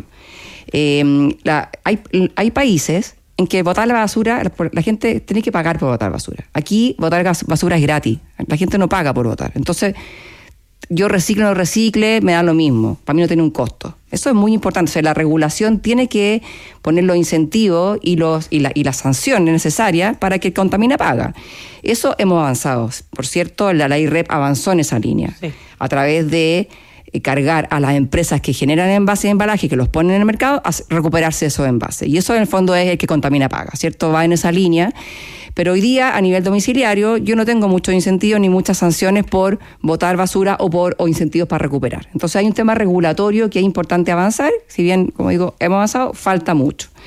Eh, la, hay, hay países en que botar la basura, la gente tiene que pagar por botar basura. Aquí botar basura es gratis. La gente no paga por botar. Entonces, yo reciclo o no recicle, me da lo mismo. Para mí no tiene un costo. Eso es muy importante. O sea, la regulación tiene que poner los incentivos y, los, y, la, y las sanciones necesarias para que el contamina paga. Eso hemos avanzado. Por cierto, la ley R E P avanzó en esa línea. Sí. A través de cargar a las empresas que generan envases de embalaje, que los ponen en el mercado, a recuperarse esos envases. Y eso en el fondo es el que contamina paga, ¿cierto? Va en esa línea. Pero hoy día, a nivel domiciliario, yo no tengo muchos incentivos ni muchas sanciones por botar basura o por o incentivos para recuperar. Entonces hay un tema regulatorio que es importante avanzar. Si bien, como digo, hemos avanzado, falta mucho.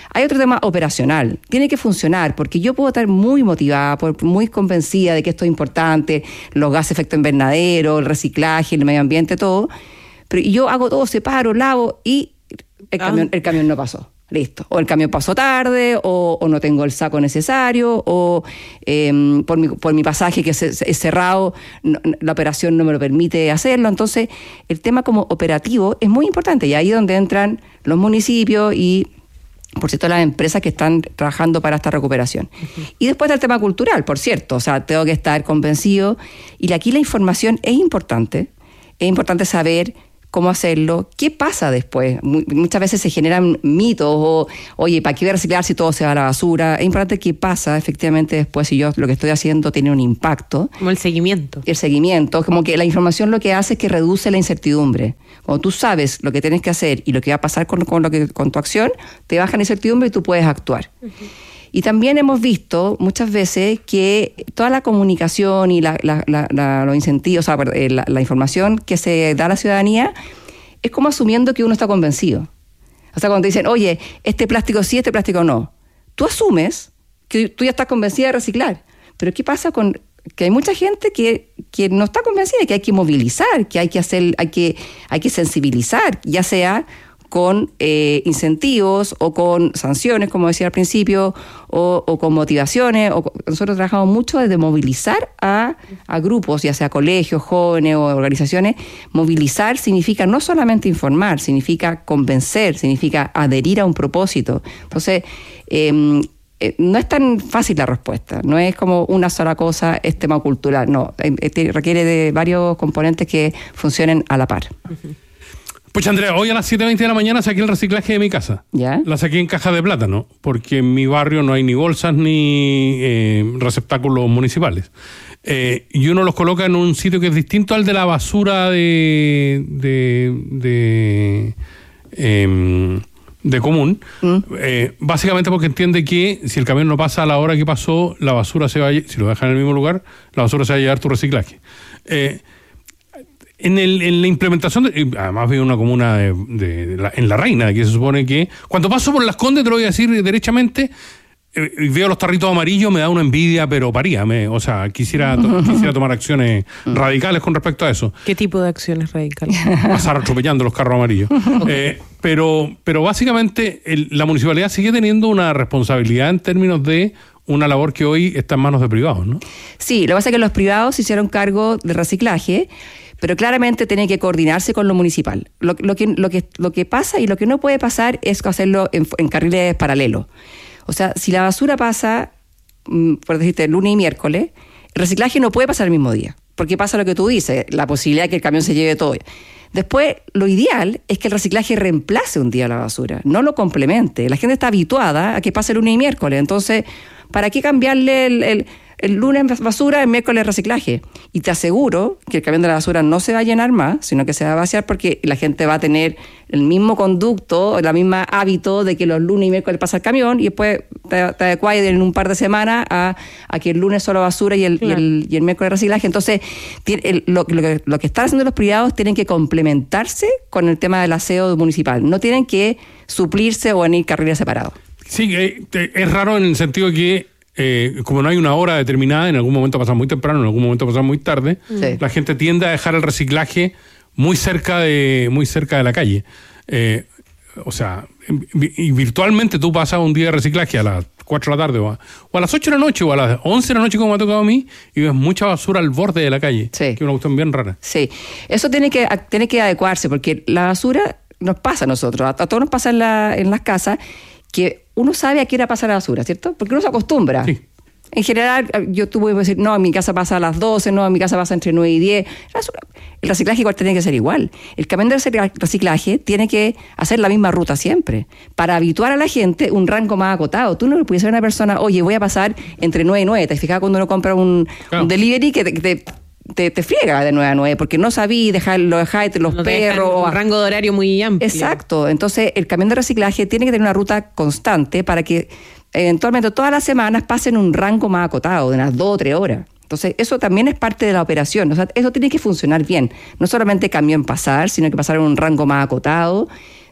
Hay otro tema operacional. Tiene que funcionar, porque yo puedo estar muy motivada, muy convencida de que esto es importante, los gases de efecto invernadero, el reciclaje, el medio ambiente, todo, pero yo hago todo, separo, lavo y el camión, ah. el camión no pasó. Listo. O el camión pasó tarde, o, o no tengo el saco necesario, o eh, por, mi, por mi pasaje que es, es cerrado, no, la operación no me lo permite hacerlo. Entonces, el tema como operativo es muy importante, y ahí es donde entran los municipios y, por cierto, las empresas que están trabajando para esta recuperación. Uh-huh. Y después del tema cultural, por cierto, o sea, tengo que estar convencido, y aquí la información es importante, es importante saber cómo hacerlo, qué pasa después. Muchas veces se generan mitos o, oye, ¿para qué voy a reciclar si todo se va a la basura? Es importante qué pasa efectivamente después si yo lo que estoy haciendo tiene un impacto. Como el seguimiento. El seguimiento, como que la información lo que hace es que reduce la incertidumbre. Cuando tú sabes lo que tienes que hacer y lo que va a pasar con, con, lo que, con tu acción, te baja la incertidumbre y tú puedes actuar. Uh-huh. Y también hemos visto muchas veces que toda la comunicación y la, la, la, la, los incentivos, o sea, la, la información que se da a la ciudadanía es como asumiendo que uno está convencido. O sea, cuando te dicen, oye, este plástico sí, este plástico no. Tú asumes que tú ya estás convencida de reciclar. Pero ¿qué pasa con que hay mucha gente que, que no está convencida, que hay que movilizar, que hay que hacer, hay que, hay que sensibilizar, ya sea con eh, incentivos o con sanciones, como decía al principio, o, o con motivaciones. O, nosotros trabajamos mucho desde movilizar a, a grupos, ya sea colegios, jóvenes o organizaciones. Movilizar significa no solamente informar, significa convencer, significa adherir a un propósito. Entonces, eh, eh, no es tan fácil la respuesta, no es como una sola cosa, es tema cultural, no, eh, requiere de varios componentes que funcionen a la par. Uh-huh. Pues Andrea, hoy a las siete veinte de la mañana saqué el reciclaje de mi casa. ¿Ya? La saqué en caja de plátano, porque en mi barrio no hay ni bolsas ni eh, receptáculos municipales. Eh, y uno los coloca en un sitio que es distinto al de la basura de de, de, eh, de común. ¿Mm? Eh, básicamente porque entiende que si el camión no pasa a la hora que pasó, la basura se va a, si lo dejan en el mismo lugar, la basura se va a llevar tu reciclaje. Eh, En, el, en la implementación, de, además veo una comuna de, de, de la, en La Reina, que se supone que cuando paso por Las Condes, te lo voy a decir derechamente, eh, y veo los tarritos amarillos, me da una envidia, pero paría, me, o sea, quisiera, to, quisiera tomar acciones radicales con respecto a eso. ¿Qué tipo de acciones radicales? Pasar atropellando los carros amarillos. Okay. Eh, pero, pero básicamente el, la municipalidad sigue teniendo una responsabilidad en términos de una labor que hoy está en manos de privados, ¿no? Sí, lo que pasa es que los privados se hicieron cargo del reciclaje, pero claramente tiene que coordinarse con lo municipal. Lo, lo, que, lo, que, lo que pasa y lo que no puede pasar es hacerlo en, en carriles paralelos. O sea, si la basura pasa, por decirte, lunes y miércoles, el reciclaje no puede pasar el mismo día, porque pasa lo que tú dices, la posibilidad de que el camión se lleve todo. Después, lo ideal es que el reciclaje reemplace un día la basura, no lo complemente. La gente está habituada a que pase lunes y miércoles, entonces, ¿para qué cambiarle el... el El lunes basura, el miércoles reciclaje? Y te aseguro que el camión de la basura no se va a llenar más, sino que se va a vaciar porque la gente va a tener el mismo conducto, el mismo hábito de que los lunes y miércoles pasa el camión, y después te, te adecuas en un par de semanas a, a que el lunes solo basura y el, claro. y el, y el miércoles reciclaje. Entonces, tiene, el, lo, lo, que, lo que están haciendo los privados tienen que complementarse con el tema del aseo municipal. No tienen que suplirse o en ir carriles separados. Sí, eh, es raro en el sentido que Eh, como no hay una hora determinada, en algún momento pasa muy temprano, en algún momento pasa muy tarde, sí. La gente tiende a dejar el reciclaje muy cerca de, muy cerca de la calle. Eh, o sea, y virtualmente tú pasas un día de reciclaje a las cuatro de la tarde o a, o a las ocho de la noche o a las once de la noche, como me ha tocado a mí, y ves mucha basura al borde de la calle, sí. Que es una cuestión bien rara. Sí, eso tiene que, tiene que adecuarse, porque la basura nos pasa a nosotros, a, a todos nos pasa en, la, en las casas, que uno sabe a qué hora pasa la basura, ¿cierto? Porque uno se acostumbra. Sí. En general, yo tú puedes decir, no, en mi casa pasa a las doce, no, en mi casa pasa entre nueve y diez. El reciclaje igual tiene que ser igual. El camión de reciclaje tiene que hacer la misma ruta siempre, para habituar a la gente un rango más acotado. Tú no le puedes decir a una persona, oye, voy a pasar entre nueve y nueve. ¿Te fijas cuando uno compra un, claro. un delivery que te... que te Te, te friega de nueve a nueve, porque no sabí dejar, lo dejáis los no perros. Un rango de horario muy amplio. Exacto. Entonces, el camión de reciclaje tiene que tener una ruta constante para que eventualmente todas las semanas pasen un rango más acotado, de unas dos o tres horas. Entonces, eso también es parte de la operación. O sea, eso tiene que funcionar bien. No solamente camión pasar, sino que pasar en un rango más acotado,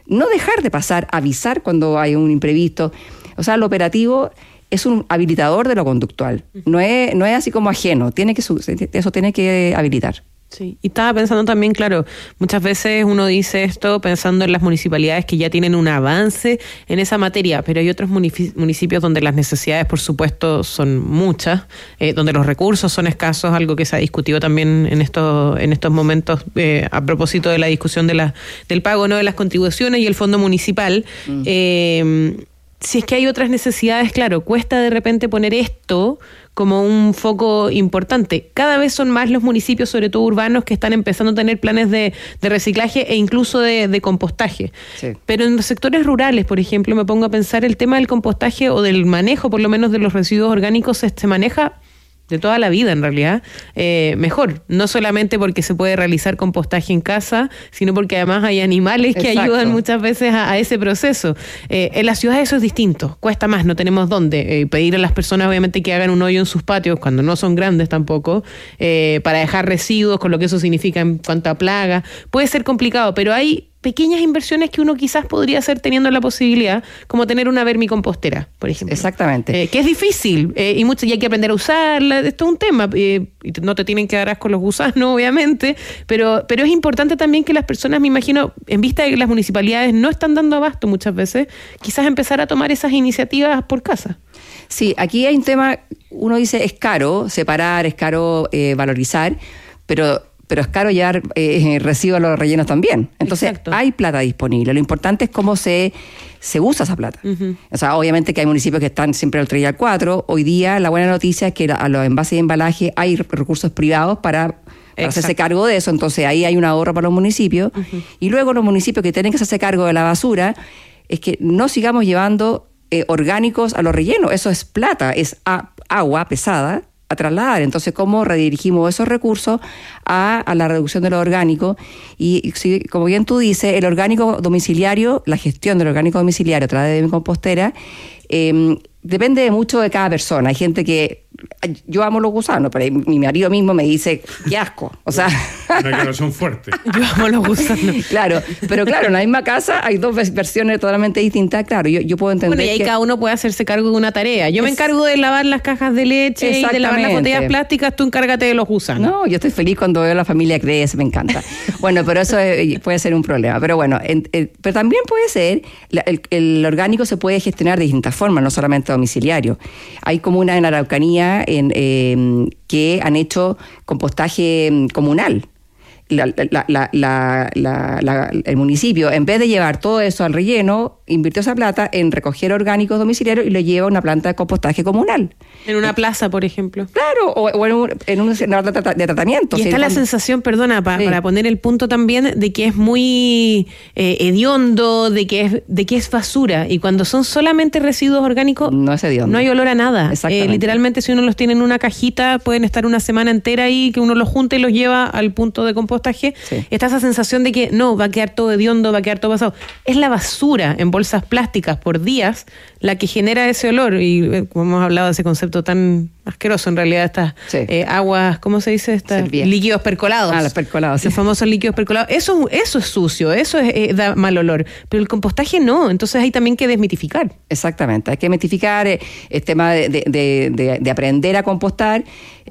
no dejar de pasar, avisar cuando hay un imprevisto. O sea, lo operativo es un habilitador de lo conductual. No es, no es así como ajeno. Tiene que, eso tiene que habilitar. Sí, y estaba pensando también, claro, muchas veces uno dice esto pensando en las municipalidades que ya tienen un avance en esa materia, pero hay otros municipios donde las necesidades, por supuesto, son muchas, eh, donde los recursos son escasos, algo que se ha discutido también en estos en estos momentos eh, a propósito de la discusión de la del pago, ¿no?, de las contribuciones y el fondo municipal. Mm. Eh, si es que hay otras necesidades, claro, cuesta de repente poner esto como un foco importante. Cada vez son más los municipios, sobre todo urbanos, que están empezando a tener planes de, de reciclaje e incluso de, de compostaje. Sí. Pero en los sectores rurales, por ejemplo, me pongo a pensar el tema del compostaje o del manejo, por lo menos, de los residuos orgánicos, se, se maneja de toda la vida, en realidad, eh, mejor. No solamente porque se puede realizar compostaje en casa, sino porque además hay animales que Exacto. ayudan muchas veces a, a ese proceso. Eh, en las ciudades eso es distinto, cuesta más, no tenemos dónde. Eh, pedir a las personas, obviamente, que hagan un hoyo en sus patios, cuando no son grandes tampoco, eh, para dejar residuos, con lo que eso significa en cuanto a plaga. Puede ser complicado, pero hay pequeñas inversiones que uno quizás podría hacer teniendo la posibilidad, como tener una vermicompostera, por ejemplo. Exactamente. Eh, que es difícil eh, y, mucho, y hay que aprender a usarla, esto es un tema. Eh, y no te tienen que dar asco los gusanos, obviamente, pero, pero es importante también que las personas, me imagino, en vista de que las municipalidades no están dando abasto muchas veces, quizás empezar a tomar esas iniciativas por casa. Sí, aquí hay un tema, uno dice es caro separar, es caro eh, valorizar, pero... pero es caro llevar eh, residuos a los rellenos también. Entonces, Exacto. hay plata disponible. Lo importante es cómo se, se usa esa plata. Uh-huh. O sea, obviamente que hay municipios que están siempre al tres y al cuatro. Hoy día, la buena noticia es que a los envases de embalaje hay recursos privados para, para hacerse cargo de eso. Entonces, ahí hay un ahorro para los municipios. Uh-huh. Y luego los municipios que tienen que hacerse cargo de la basura, es que no sigamos llevando eh, orgánicos a los rellenos. Eso es plata, es a, agua pesada a trasladar. Entonces, ¿cómo redirigimos esos recursos a, a la reducción de lo orgánico? Y, y como bien tú dices, el orgánico domiciliario, la gestión del orgánico domiciliario a través de mi compostera, eh, depende mucho de cada persona. Hay gente que... Yo amo los gusanos, pero mi marido mismo me dice, qué asco. O sea... Una declaración fuerte. Yo amo los gusanos. Claro, pero claro, en la misma casa hay dos versiones totalmente distintas. Claro, yo, yo puedo entender Bueno, y ahí que... cada uno puede hacerse cargo de una tarea. Yo es... me encargo de lavar las cajas de leche y de lavar las botellas plásticas, tú encárgate de los gusanos. No, yo estoy feliz cuando veo a la familia crece, me encanta. Bueno, pero eso es, puede ser un problema. Pero bueno, en, en, pero también puede ser, la, el, el orgánico se puede gestionar de distintas formas, no solamente domiciliario. Hay comunas en Araucanía en, eh, que han hecho compostaje comunal. La, la, la, la, la, la, el municipio, en vez de llevar todo eso al relleno, invirtió esa plata en recoger orgánicos domiciliarios y lo lleva a una planta de compostaje comunal. En una plaza, por ejemplo. Claro, o, o en, un, en una planta de tratamiento. Y está la sensación, perdona, pa, sí. para poner el punto también, de que es muy eh, hediondo, de que es de que es basura. Y cuando son solamente residuos orgánicos, no es hediondo. No hay olor a nada. Eh, literalmente, si uno los tiene en una cajita, pueden estar una semana entera ahí, que uno los junta y los lleva al punto de compostaje. Sí. Está esa sensación de que no, va a quedar todo hediondo, va a quedar todo pasado. Es la basura en bolsas plásticas por días la que genera ese olor. Y eh, como hemos hablado de ese concepto tan asqueroso, en realidad, estas sí. eh, aguas, ¿cómo se dice? Estas líquidos percolados. Ah, los percolados. Los sí. famosos líquidos percolados. Eso, eso es sucio, eso es, eh, da mal olor. Pero el compostaje no, entonces hay también que desmitificar. Exactamente, hay que desmitificar eh, el tema de, de, de, de, de aprender a compostar.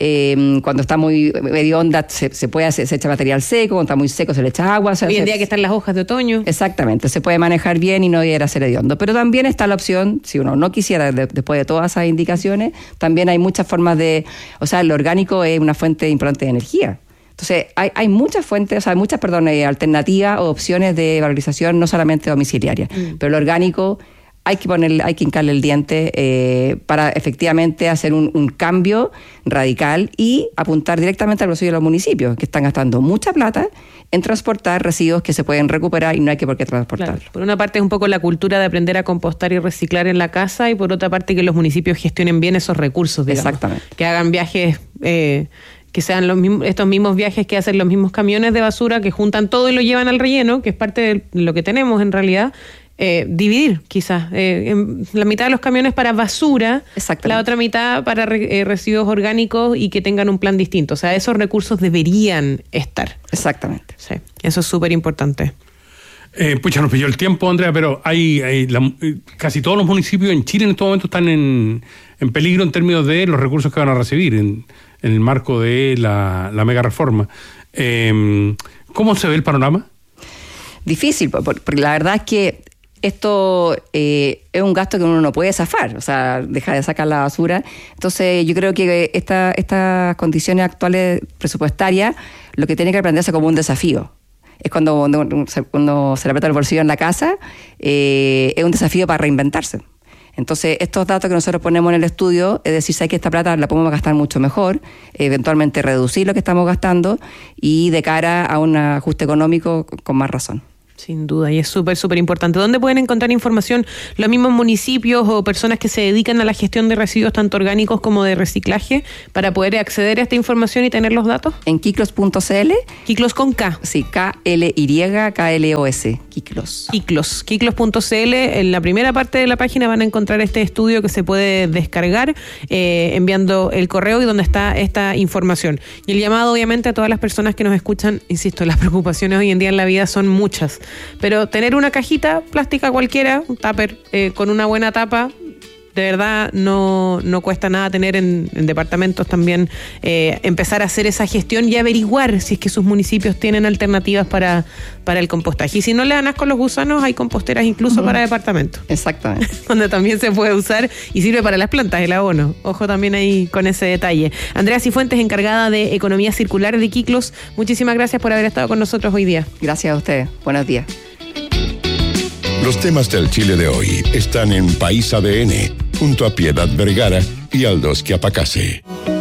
Eh, cuando está muy hedionda se, se puede hacer, se echa material seco, cuando está muy seco se le echa agua. Hoy en día que están las hojas de otoño. Exactamente, se puede manejar bien y no llegar a ser hediondo. Pero también está la opción, si uno no quisiera, de, después de todas esas indicaciones, también hay muchas formas de... O sea, el orgánico es una fuente importante de energía. Entonces, hay, hay muchas fuentes, o sea, hay muchas, perdón, alternativas o opciones de valorización, no solamente domiciliaria. Mm. Pero el orgánico... Hay que ponerle, hay que hincarle el diente eh, para efectivamente hacer un, un cambio radical y apuntar directamente al bolsillo de los municipios, que están gastando mucha plata en transportar residuos que se pueden recuperar y no hay que por qué transportarlos. Claro. Por una parte es un poco la cultura de aprender a compostar y reciclar en la casa, y por otra parte que los municipios gestionen bien esos recursos, digamos. Exactamente. Que hagan viajes... Eh, que sean los mismos, estos mismos viajes que hacen los mismos camiones de basura, que juntan todo y lo llevan al relleno, que es parte de lo que tenemos en realidad. Eh, dividir quizás eh, en la mitad de los camiones para basura, la otra mitad para re, eh, residuos orgánicos, y que tengan un plan distinto. O sea, esos recursos deberían estar. Exactamente. Sí, eso es súper importante. Eh, pucha, nos pilló el tiempo, Andrea, pero hay, hay la, casi todos los municipios en Chile en estos momentos están en, en peligro en términos de los recursos que van a recibir en, en el marco de la, la mega reforma. Eh, ¿Cómo se ve el panorama? Difícil, porque la verdad es que esto eh, es un gasto que uno no puede zafar, o sea, deja de sacar la basura. Entonces yo creo que esta, estas condiciones actuales presupuestarias lo que tiene que aprenderse como un desafío. Es cuando uno se, cuando se le aprieta el bolsillo en la casa, eh, es un desafío para reinventarse. Entonces, estos datos que nosotros ponemos en el estudio, es decir, sé que esta plata la podemos gastar mucho mejor, eventualmente reducir lo que estamos gastando y de cara a un ajuste económico con más razón. Sin duda, y es súper, súper importante. ¿Dónde pueden encontrar información los mismos municipios o personas que se dedican a la gestión de residuos tanto orgánicos como de reciclaje para poder acceder a esta información y tener los datos? En kiklos punto c l. Kiklos con K. Sí, K L Y K L O S. Kiklos. Kiklos. Kiklos punto c l. En la primera parte de la página van a encontrar este estudio que se puede descargar eh, enviando el correo y donde está esta información. Y el llamado, obviamente, a todas las personas que nos escuchan, insisto, las preocupaciones hoy en día en la vida son muchas. Pero tener una cajita plástica cualquiera, un tupper eh, con una buena tapa, de verdad no, no cuesta nada tener en, en departamentos también, eh, empezar a hacer esa gestión y averiguar si es que sus municipios tienen alternativas para, para el compostaje. Y si no le dan asco a los gusanos, hay composteras incluso uh-huh. para departamentos. Exactamente. Donde también se puede usar y sirve para las plantas, el abono. Ojo también ahí con ese detalle. Andrea Cifuentes, encargada de Economía Circular de Kiklos, muchísimas gracias por haber estado con nosotros hoy día. Gracias a ustedes. Buenos días. Los temas del Chile de hoy están en País A D N, junto a Piedad Vergara y Aldos Quiapacase.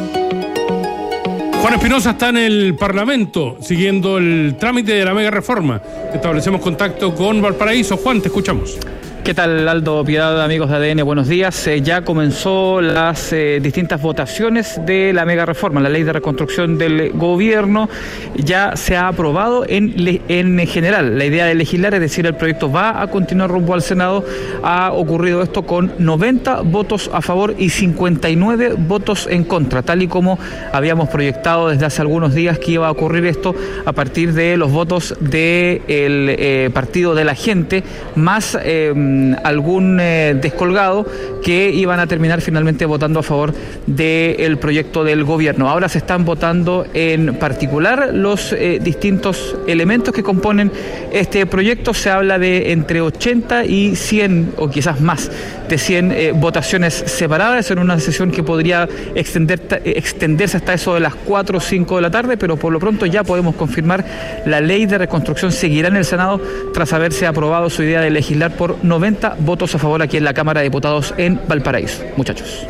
Juan Espinosa está en el Parlamento, siguiendo el trámite de la mega reforma. Establecemos contacto con Valparaíso. Juan, te escuchamos. ¿Qué tal, Aldo, Piedad, amigos de A D N? Buenos días. Eh, ya comenzó las eh, distintas votaciones de la mega reforma, la ley de reconstrucción del gobierno. Ya se ha aprobado en, en general la idea de legislar, es decir, el proyecto va a continuar rumbo al Senado. Ha ocurrido esto con noventa votos a favor y cincuenta y nueve votos en contra, tal y como habíamos proyectado desde hace algunos días que iba a ocurrir esto a partir de los votos del eh, Partido de la Gente, más Eh, algún eh, descolgado que iban a terminar finalmente votando a favor del proyecto del gobierno. Ahora se están votando en particular los eh, distintos elementos que componen este proyecto. Se habla de entre ochenta y cien o quizás más de cien eh, votaciones separadas en una sesión que podría extender, extenderse hasta eso de las cuatro o cinco de la tarde, pero por lo pronto ya podemos confirmar la ley de reconstrucción seguirá en el Senado tras haberse aprobado su idea de legislar por noventa votos a favor aquí en la Cámara de Diputados en Valparaíso. Muchachos.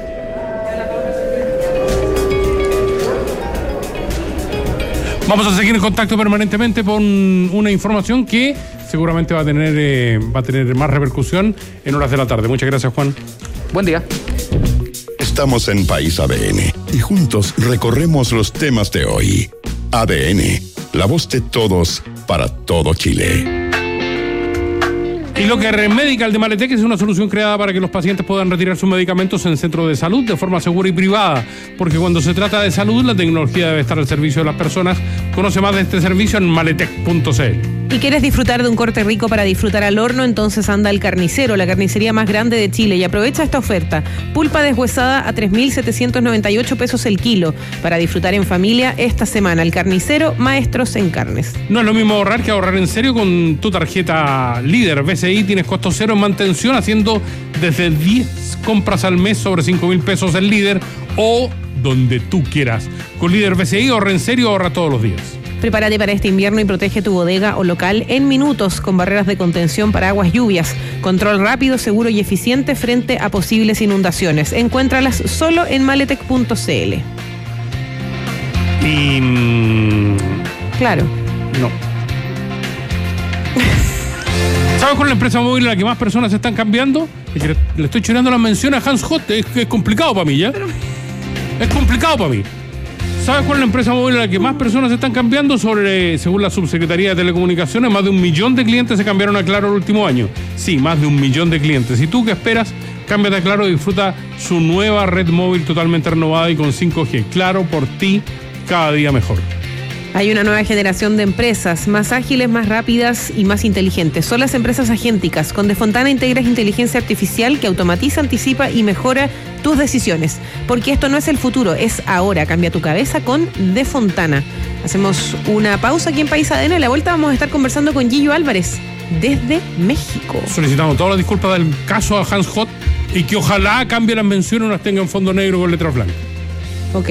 Vamos a seguir en contacto permanentemente con una información que seguramente va a tener eh, va a tener más repercusión en horas de la tarde. Muchas gracias, Juan. Buen día. Estamos en País A D N y juntos recorremos los temas de hoy. A D N, la voz de todos para todo Chile. Y lo que Redmedical de Maletec es una solución creada para que los pacientes puedan retirar sus medicamentos en centros de salud de forma segura y privada, porque cuando se trata de salud, la tecnología debe estar al servicio de las personas. Conoce más de este servicio en maletec punto c l. ¿Y quieres disfrutar de un corte rico para disfrutar al horno? Entonces anda al Carnicero, la carnicería más grande de Chile, y aprovecha esta oferta. Pulpa deshuesada a tres mil setecientos noventa y ocho pesos el kilo para disfrutar en familia esta semana. El Carnicero, maestros en carnes. No es lo mismo ahorrar que ahorrar en serio con tu tarjeta Líder. B C I tienes costo cero en mantención haciendo desde diez compras al mes sobre cinco mil pesos el Líder o donde tú quieras. Con Líder B C I ahorra en serio, ahorra todos los días. Prepárate para este invierno y protege tu bodega o local en minutos con barreras de contención para aguas lluvias. Control rápido, seguro y eficiente frente a posibles inundaciones. Encuéntralas solo en maletec punto c l. Y... Mmm, claro. No. ¿Sabes cuál es la empresa móvil en la que más personas están cambiando? Es que le estoy choreando las menciones a Hans Hot. Es, es complicado para mí, ¿ya? Es complicado para mí. ¿Sabes cuál es la empresa móvil en la que más personas están cambiando? Sobre, según la Subsecretaría de Telecomunicaciones, más de un millón de clientes se cambiaron a Claro el último año. Sí, más de un millón de clientes. ¿Y tú qué esperas? Cámbiate a Claro y disfruta su nueva red móvil totalmente renovada y con cinco G. Claro, por ti, cada día mejor. Hay una nueva generación de empresas más ágiles, más rápidas y más inteligentes. Son las empresas agénticas. Con Defontana integras inteligencia artificial que automatiza, anticipa y mejora tus decisiones. Porque esto no es el futuro, es ahora. Cambia tu cabeza con Defontana. Hacemos una pausa aquí en País A D N. A la vuelta vamos a estar conversando con Gillo Álvarez desde México. Solicitamos todas las disculpas del caso a Hans Hot y que ojalá cambie las menciones y las tenga en fondo negro con letras blancas. Ok.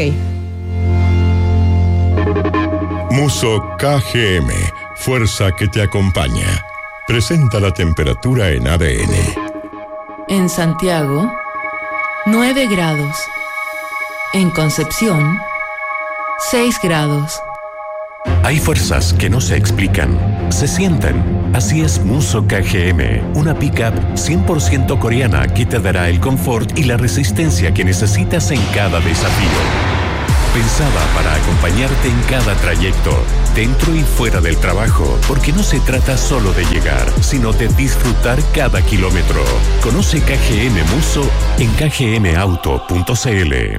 Muso K G M, fuerza que te acompaña. Presenta la temperatura en A D N. En Santiago, nueve grados. En Concepción, seis grados. Hay fuerzas que no se explican, se sienten. Así es Muso K G M, una pickup cien por ciento coreana que te dará el confort y la resistencia que necesitas en cada desafío. Pensada para acompañarte en cada trayecto, dentro y fuera del trabajo, porque no se trata solo de llegar, sino de disfrutar cada kilómetro. Conoce K G M Muso en k g m auto punto c l.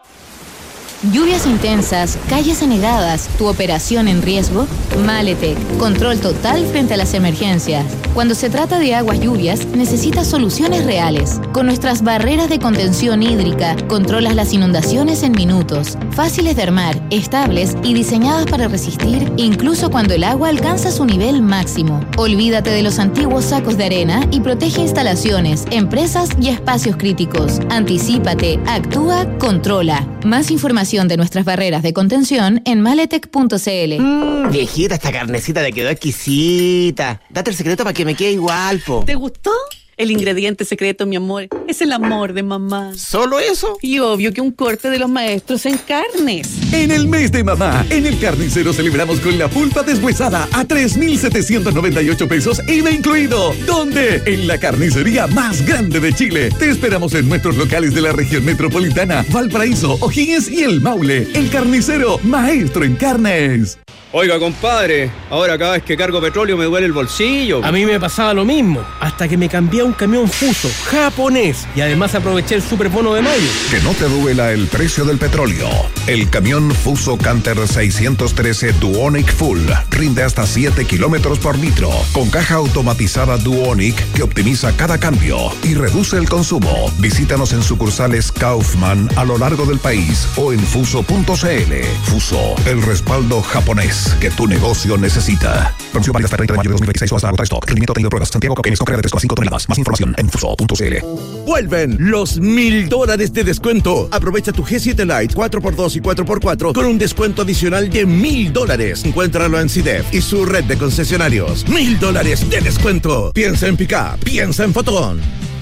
Lluvias intensas, calles anegadas, tu operación en riesgo. Maletec, control total frente a las emergencias. Cuando se trata de aguas lluvias, necesitas soluciones reales. Con nuestras barreras de contención hídrica, controlas las inundaciones en minutos. Fáciles de armar, estables y diseñadas para resistir incluso cuando el agua alcanza su nivel máximo. Olvídate de los antiguos sacos de arena y protege instalaciones, empresas y espacios críticos. Anticípate, actúa, controla. Más información de nuestras barreras de contención en maletec punto c l. Mmm, viejita, esta carnecita te quedó exquisita. Date el secreto para que me quede igual, po. ¿Te gustó? El ingrediente secreto, mi amor, es el amor de mamá. ¿Solo eso? Y obvio que un corte de los maestros en carnes. En el mes de mamá, en el Carnicero celebramos con la pulpa deshuesada a tres mil setecientos noventa y ocho pesos I V A incluido. ¿Dónde? En la carnicería más grande de Chile. Te esperamos en nuestros locales de la región metropolitana, Valparaíso, O'Higgins y El Maule. El Carnicero, maestro en carnes. Oiga, compadre, ahora cada vez que cargo petróleo me duele el bolsillo. A mí me pasaba lo mismo, hasta que me cambié a un camión Fuso, japonés, y además aproveché el superbono de mayo. Que no te duela el precio del petróleo. El camión Fuso Canter seiscientos trece Duonic Full rinde hasta siete kilómetros por litro, con caja automatizada Duonic que optimiza cada cambio y reduce el consumo. Visítanos en sucursales Kaufman a lo largo del país o en fuso punto c l. Fuso, el respaldo japonés que tu negocio necesita. Promoción válida hasta el treinta de mayo de dos mil veintiséis o hasta agotar stock. Rendimiento tenido pruebas. Santiago Cauquenes con carga de tres coma cinco toneladas. Más información en fuso punto c l. Vuelven los mil dólares de descuento. Aprovecha tu G siete Lite cuatro por dos y cuatro por cuatro con un descuento adicional de mil dólares. Encuéntralo en C I D E F y su red de concesionarios. Mil dólares de descuento. Piensa en Pickup. Piensa en Fotón.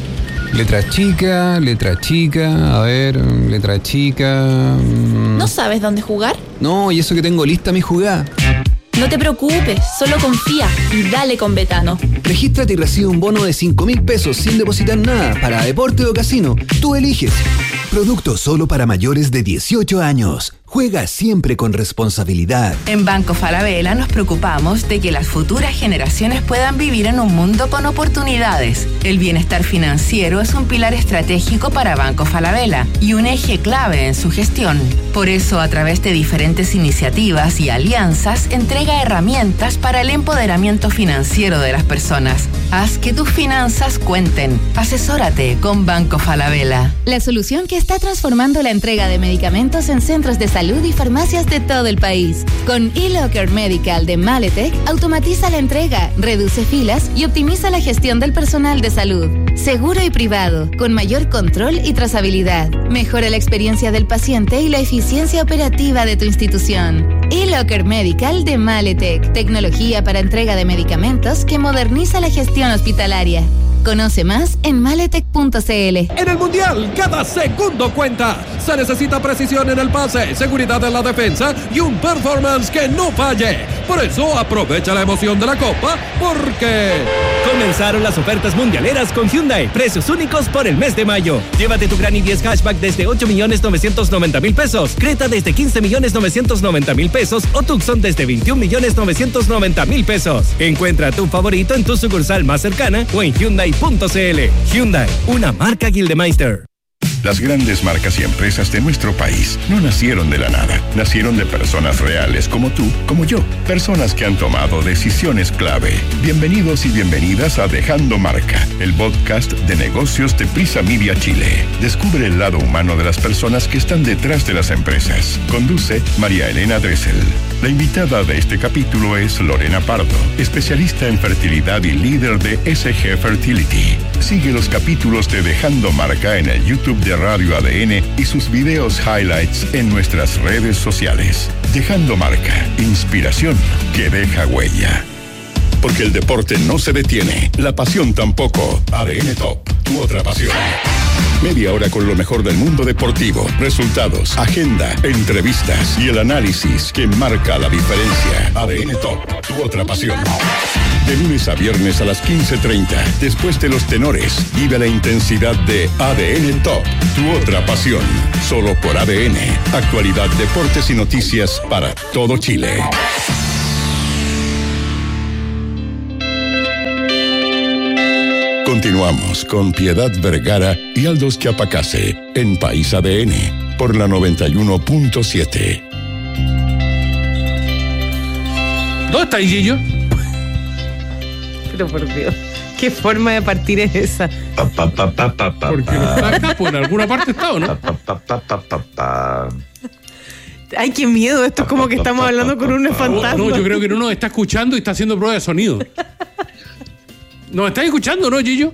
Letra chica, letra chica, a ver, letra chica... Mmm. ¿No sabes dónde jugar? No, y eso que tengo lista mi jugada. No te preocupes, solo confía y dale con Betano. Regístrate y recibe un bono de cinco mil pesos sin depositar nada para deporte o casino. Tú eliges. Producto solo para mayores de dieciocho años. Juega siempre con responsabilidad. En Banco Falabella nos preocupamos de que las futuras generaciones puedan vivir en un mundo con oportunidades. El bienestar financiero es un pilar estratégico para Banco Falabella y un eje clave en su gestión. Por eso, a través de diferentes iniciativas y alianzas, entrega herramientas para el empoderamiento financiero de las personas. Haz que tus finanzas cuenten. Asesórate con Banco Falabella. La solución que está transformando la entrega de medicamentos en centros de salud y farmacias de todo el país. Con eLocker Medical de Maletec, automatiza la entrega, reduce filas y optimiza la gestión del personal de salud. Seguro y privado, con mayor control y trazabilidad. Mejora la experiencia del paciente y la eficiencia operativa de tu institución. eLocker Medical de Maletec, tecnología para entrega de medicamentos que moderniza la gestión hospitalaria. Conoce más en maletec punto c l. En el Mundial, cada segundo cuenta. Se necesita precisión en el pase, seguridad en la defensa y un performance que no falle. Por eso, aprovecha la emoción de la Copa, porque... Comenzaron las ofertas mundialeras con Hyundai. Precios únicos por el mes de mayo. Llévate tu Gran i diez Hatchback desde ocho millones novecientos noventa mil pesos. Creta desde quince millones novecientos noventa mil pesos. O Tucson desde veintiún millones novecientos noventa mil pesos. Encuentra tu favorito en tu sucursal más cercana o en Hyundai punto c l. Hyundai, una marca Gildemeister. Las grandes marcas y empresas de nuestro país no nacieron de la nada. Nacieron de personas reales como tú, como yo. Personas que han tomado decisiones clave. Bienvenidos y bienvenidas a Dejando Marca, el podcast de negocios de Prisa Media Chile. Descubre el lado humano de las personas que están detrás de las empresas. Conduce María Elena Dressel. La invitada de este capítulo es Lorena Pardo, especialista en fertilidad y líder de S G Fertility. Sigue los capítulos de Dejando Marca en el YouTube de Radio A D N y sus videos highlights en nuestras redes sociales. Dejando Marca, inspiración que deja huella. Porque el deporte no se detiene, la pasión tampoco. A D N Top, tu otra pasión. Media hora con lo mejor del mundo deportivo, resultados, agenda, entrevistas y el análisis que marca la diferencia. A D N Top, tu otra pasión. De lunes a viernes a las quince treinta, después de los tenores, vive la intensidad de A D N Top, tu otra pasión. Solo por A D N, actualidad, deportes y noticias para todo Chile. Continuamos con Piedad Vergara y Aldos Chiapacase en País A D N por la noventa y uno punto siete. ¿Dónde está Gillo? Pero por Dios, ¿qué forma de partir es esa? Pa, pa, pa, pa, pa, pa, Porque no está acá, pues en alguna parte está, ¿o no? Pa, pa, pa, pa, pa, pa. Ay, qué miedo, esto es como que estamos hablando con un fantasma. No, yo creo que no nos está escuchando y está haciendo prueba de sonido. ¿Nos estás escuchando, no, Gillo?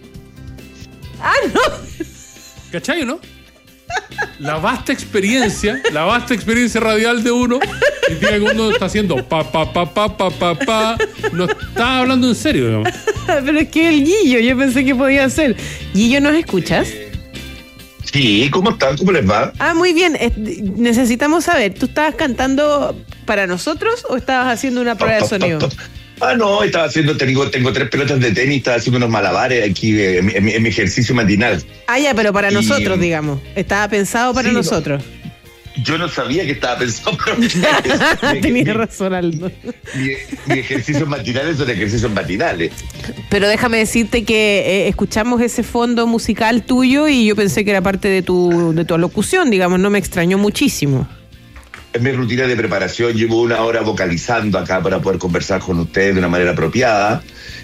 Ah, no. ¿Cachai, no? La vasta experiencia, la vasta experiencia radial de uno, el día que uno está haciendo pa, pa, pa, pa, pa, pa, pa, no está hablando en serio, digamos. Pero es que el Gillo, yo pensé que podía ser. Gillo, ¿nos escuchas? Sí, ¿cómo están? ¿Cómo les va? Ah, muy bien. Eh, necesitamos saber, ¿tú estabas cantando para nosotros o estabas haciendo una prueba de sonido? Ah, no, estaba haciendo, tengo, tengo tres pelotas de tenis, estaba haciendo unos malabares aquí en, en, en mi ejercicio matinal. Ah, ya, pero para y, nosotros, digamos. Estaba pensado para sí, nosotros. No, yo no sabía que estaba pensado para Tenías razón, Aldo. Mi, mi ejercicios matinales son ejercicios matinales. Pero déjame decirte que eh, escuchamos ese fondo musical tuyo y yo pensé que era parte de tu, de tu alocución, digamos, no me extrañó muchísimo. Es mi rutina de preparación, llevo una hora vocalizando acá para poder conversar con ustedes de una manera apropiada,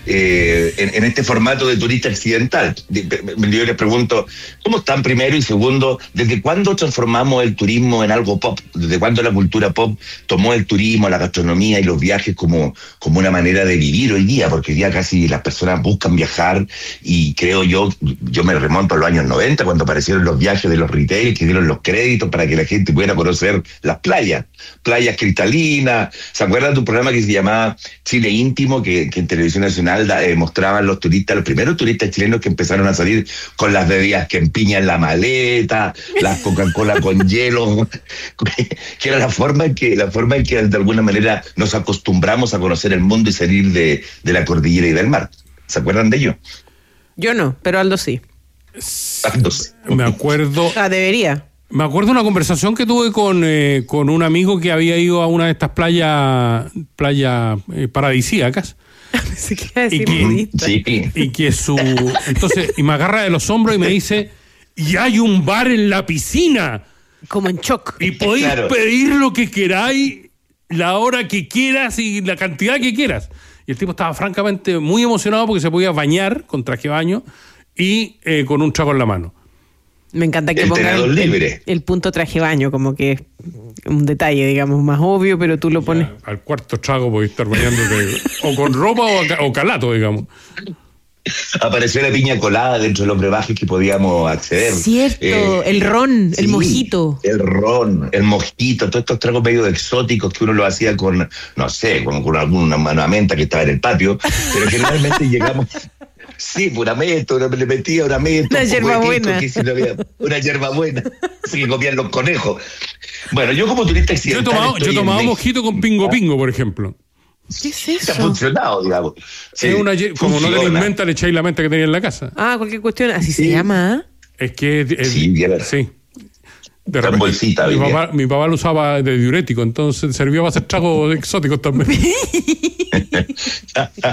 eh, en, en este formato de turista accidental. Yo les pregunto, ¿cómo están primero? Y segundo, ¿desde cuándo transformamos el turismo en algo pop? ¿Desde cuándo la cultura pop tomó el turismo, la gastronomía y los viajes como, como una manera de vivir hoy día? Porque hoy día casi las personas buscan viajar y creo yo, yo me remonto a los años noventa cuando aparecieron los viajes de los retail que dieron los créditos para que la gente pudiera conocer las playas. Playas, playas cristalinas. ¿Se acuerdan de un programa que se llamaba Chile Íntimo, que, que en Televisión Nacional da, eh, mostraban los turistas, los primeros turistas chilenos que empezaron a salir con las bebidas que empiñan la maleta, las Coca-Cola con hielo, que era la forma en que, la forma en que de alguna manera nos acostumbramos a conocer el mundo y salir de, de la cordillera y del mar? ¿Se acuerdan de ello? Yo no, pero Aldo sí. Aldo sí. Me acuerdo. Ah, debería. Me acuerdo de una conversación que tuve con, eh, con un amigo que había ido a una de estas playas playas eh, paradisíacas. Pensé que iba a decir y, que, nudista. sí. y que su entonces y me agarra de los hombros y me dice, y hay un bar en la piscina. Como en shock. Y podéis claro. pedir lo que queráis, la hora que quieras y la cantidad que quieras. Y el tipo estaba francamente muy emocionado porque se podía bañar con traje de baño y eh, con un trago en la mano. Me encanta que el pongan el, libre. El, el punto traje baño, como que es un detalle, digamos, más obvio, pero tú lo pones. Ya, al cuarto trago podés estar bañándote o con ropa o, o calato, digamos. Apareció la piña colada dentro de los brebajes que podíamos acceder. Cierto, eh, el ron, sí, el mojito. El ron, el mojito, todos estos tragos medio exóticos que uno lo hacía con, no sé, con, con alguna una menta que estaba en el patio, pero generalmente llegamos... Sí, una menta, una, le metía una menta. Una hierbabuena. Si no había, una hierbabuena. Así que comían los conejos. Bueno, yo como turista accidental. Yo tomaba, yo tomaba mojito con pingo pingo, por ejemplo. ¿Qué es eso? Ha funcionado, digamos. Sí, es una, como funciona. No tenéis menta, le echáis la menta que tenía en la casa. Ah, cualquier cuestión, así sí. se llama. Es que. Es, sí, bien. Sí. De repente, bolsita, mi, papá, mi papá lo usaba de diurético, entonces servía para hacer tragos exóticos también.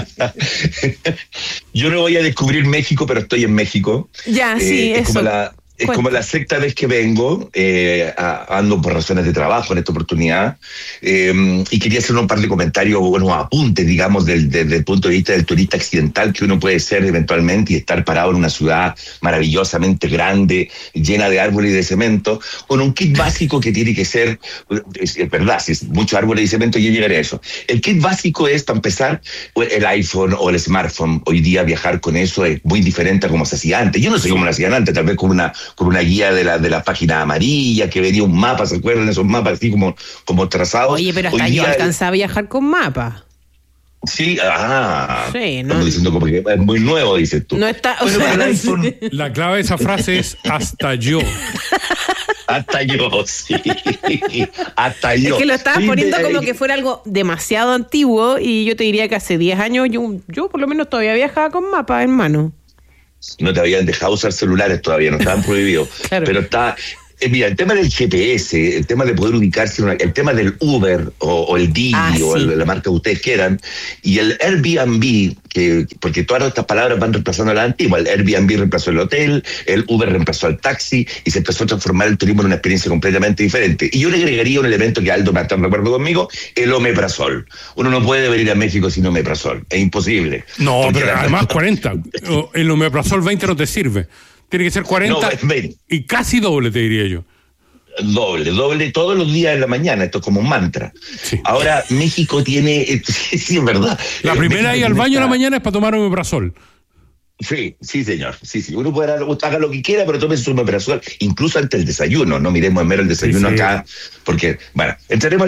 Yo no voy a descubrir México, pero estoy en México. Ya, sí, eh, es eso. Como la, Es como la sexta vez que vengo, eh, a, ando por razones de trabajo en esta oportunidad, eh, y quería hacer un par de comentarios, unos apuntes, digamos, del, del, del punto de vista del turista accidental que uno puede ser eventualmente y estar parado en una ciudad maravillosamente grande, llena de árboles y de cemento, con un kit básico que tiene que ser, es, es verdad, si es muchos árboles y cemento, yo llegaré a eso. El kit básico es, para empezar, el iPhone o el smartphone. Hoy día viajar con eso es muy diferente a como se hacía antes. Yo no sé cómo lo hacían antes, tal vez con una con una guía de la de la página amarilla, que venía un mapa, ¿se acuerdan? Esos mapas así como, como trazados. Oye, pero hasta Hoy yo día, alcanzaba a viajar con mapa. Sí, ah. Sí, ¿no? Estamos diciendo como que es muy nuevo, dices tú. No está... Bueno, o sea, pero el iPhone, La clave de esa frase es hasta yo. hasta yo, sí. Hasta yo. Es que lo estabas Sí, poniendo de- como que fuera algo demasiado antiguo y yo te diría que hace diez años yo, yo por lo menos todavía viajaba con mapa en mano. No te habían dejado usar celulares todavía, no estaban prohibidos. Claro. Pero está... eh, mira, el tema del G P S, el tema de poder ubicarse, en una- el tema del Uber o, o el Didi Ah, o sí. el- la marca que ustedes quieran, y el Airbnb, que, porque todas estas palabras van reemplazando a la antigua. El Airbnb reemplazó el hotel, el Uber reemplazó al taxi y se empezó a transformar el turismo en una experiencia completamente diferente. Y yo le agregaría un elemento que Aldo me está de acuerdo conmigo, el omeprazol. Uno no puede venir a México sin omeprazol, es imposible. No, Porque pero la- además cuarenta. O el omeprazol veinte no te sirve. Tiene que ser cuarenta No, es veinte. y casi doble, te diría yo. Doble, doble todos los días en la mañana, esto es como un mantra. Ahora, México tiene, eh, sí, sí, es verdad. La Eh, primera México ida al tiene baño en la esta- mañana es para tomar omeprazol. Sí, sí, señor. Sí, sí. Uno puede dar- haga lo que quiera, pero tome su omeprazol, incluso antes del desayuno. No miremos en mero el desayuno Sí, sí. acá, porque, bueno, entraremos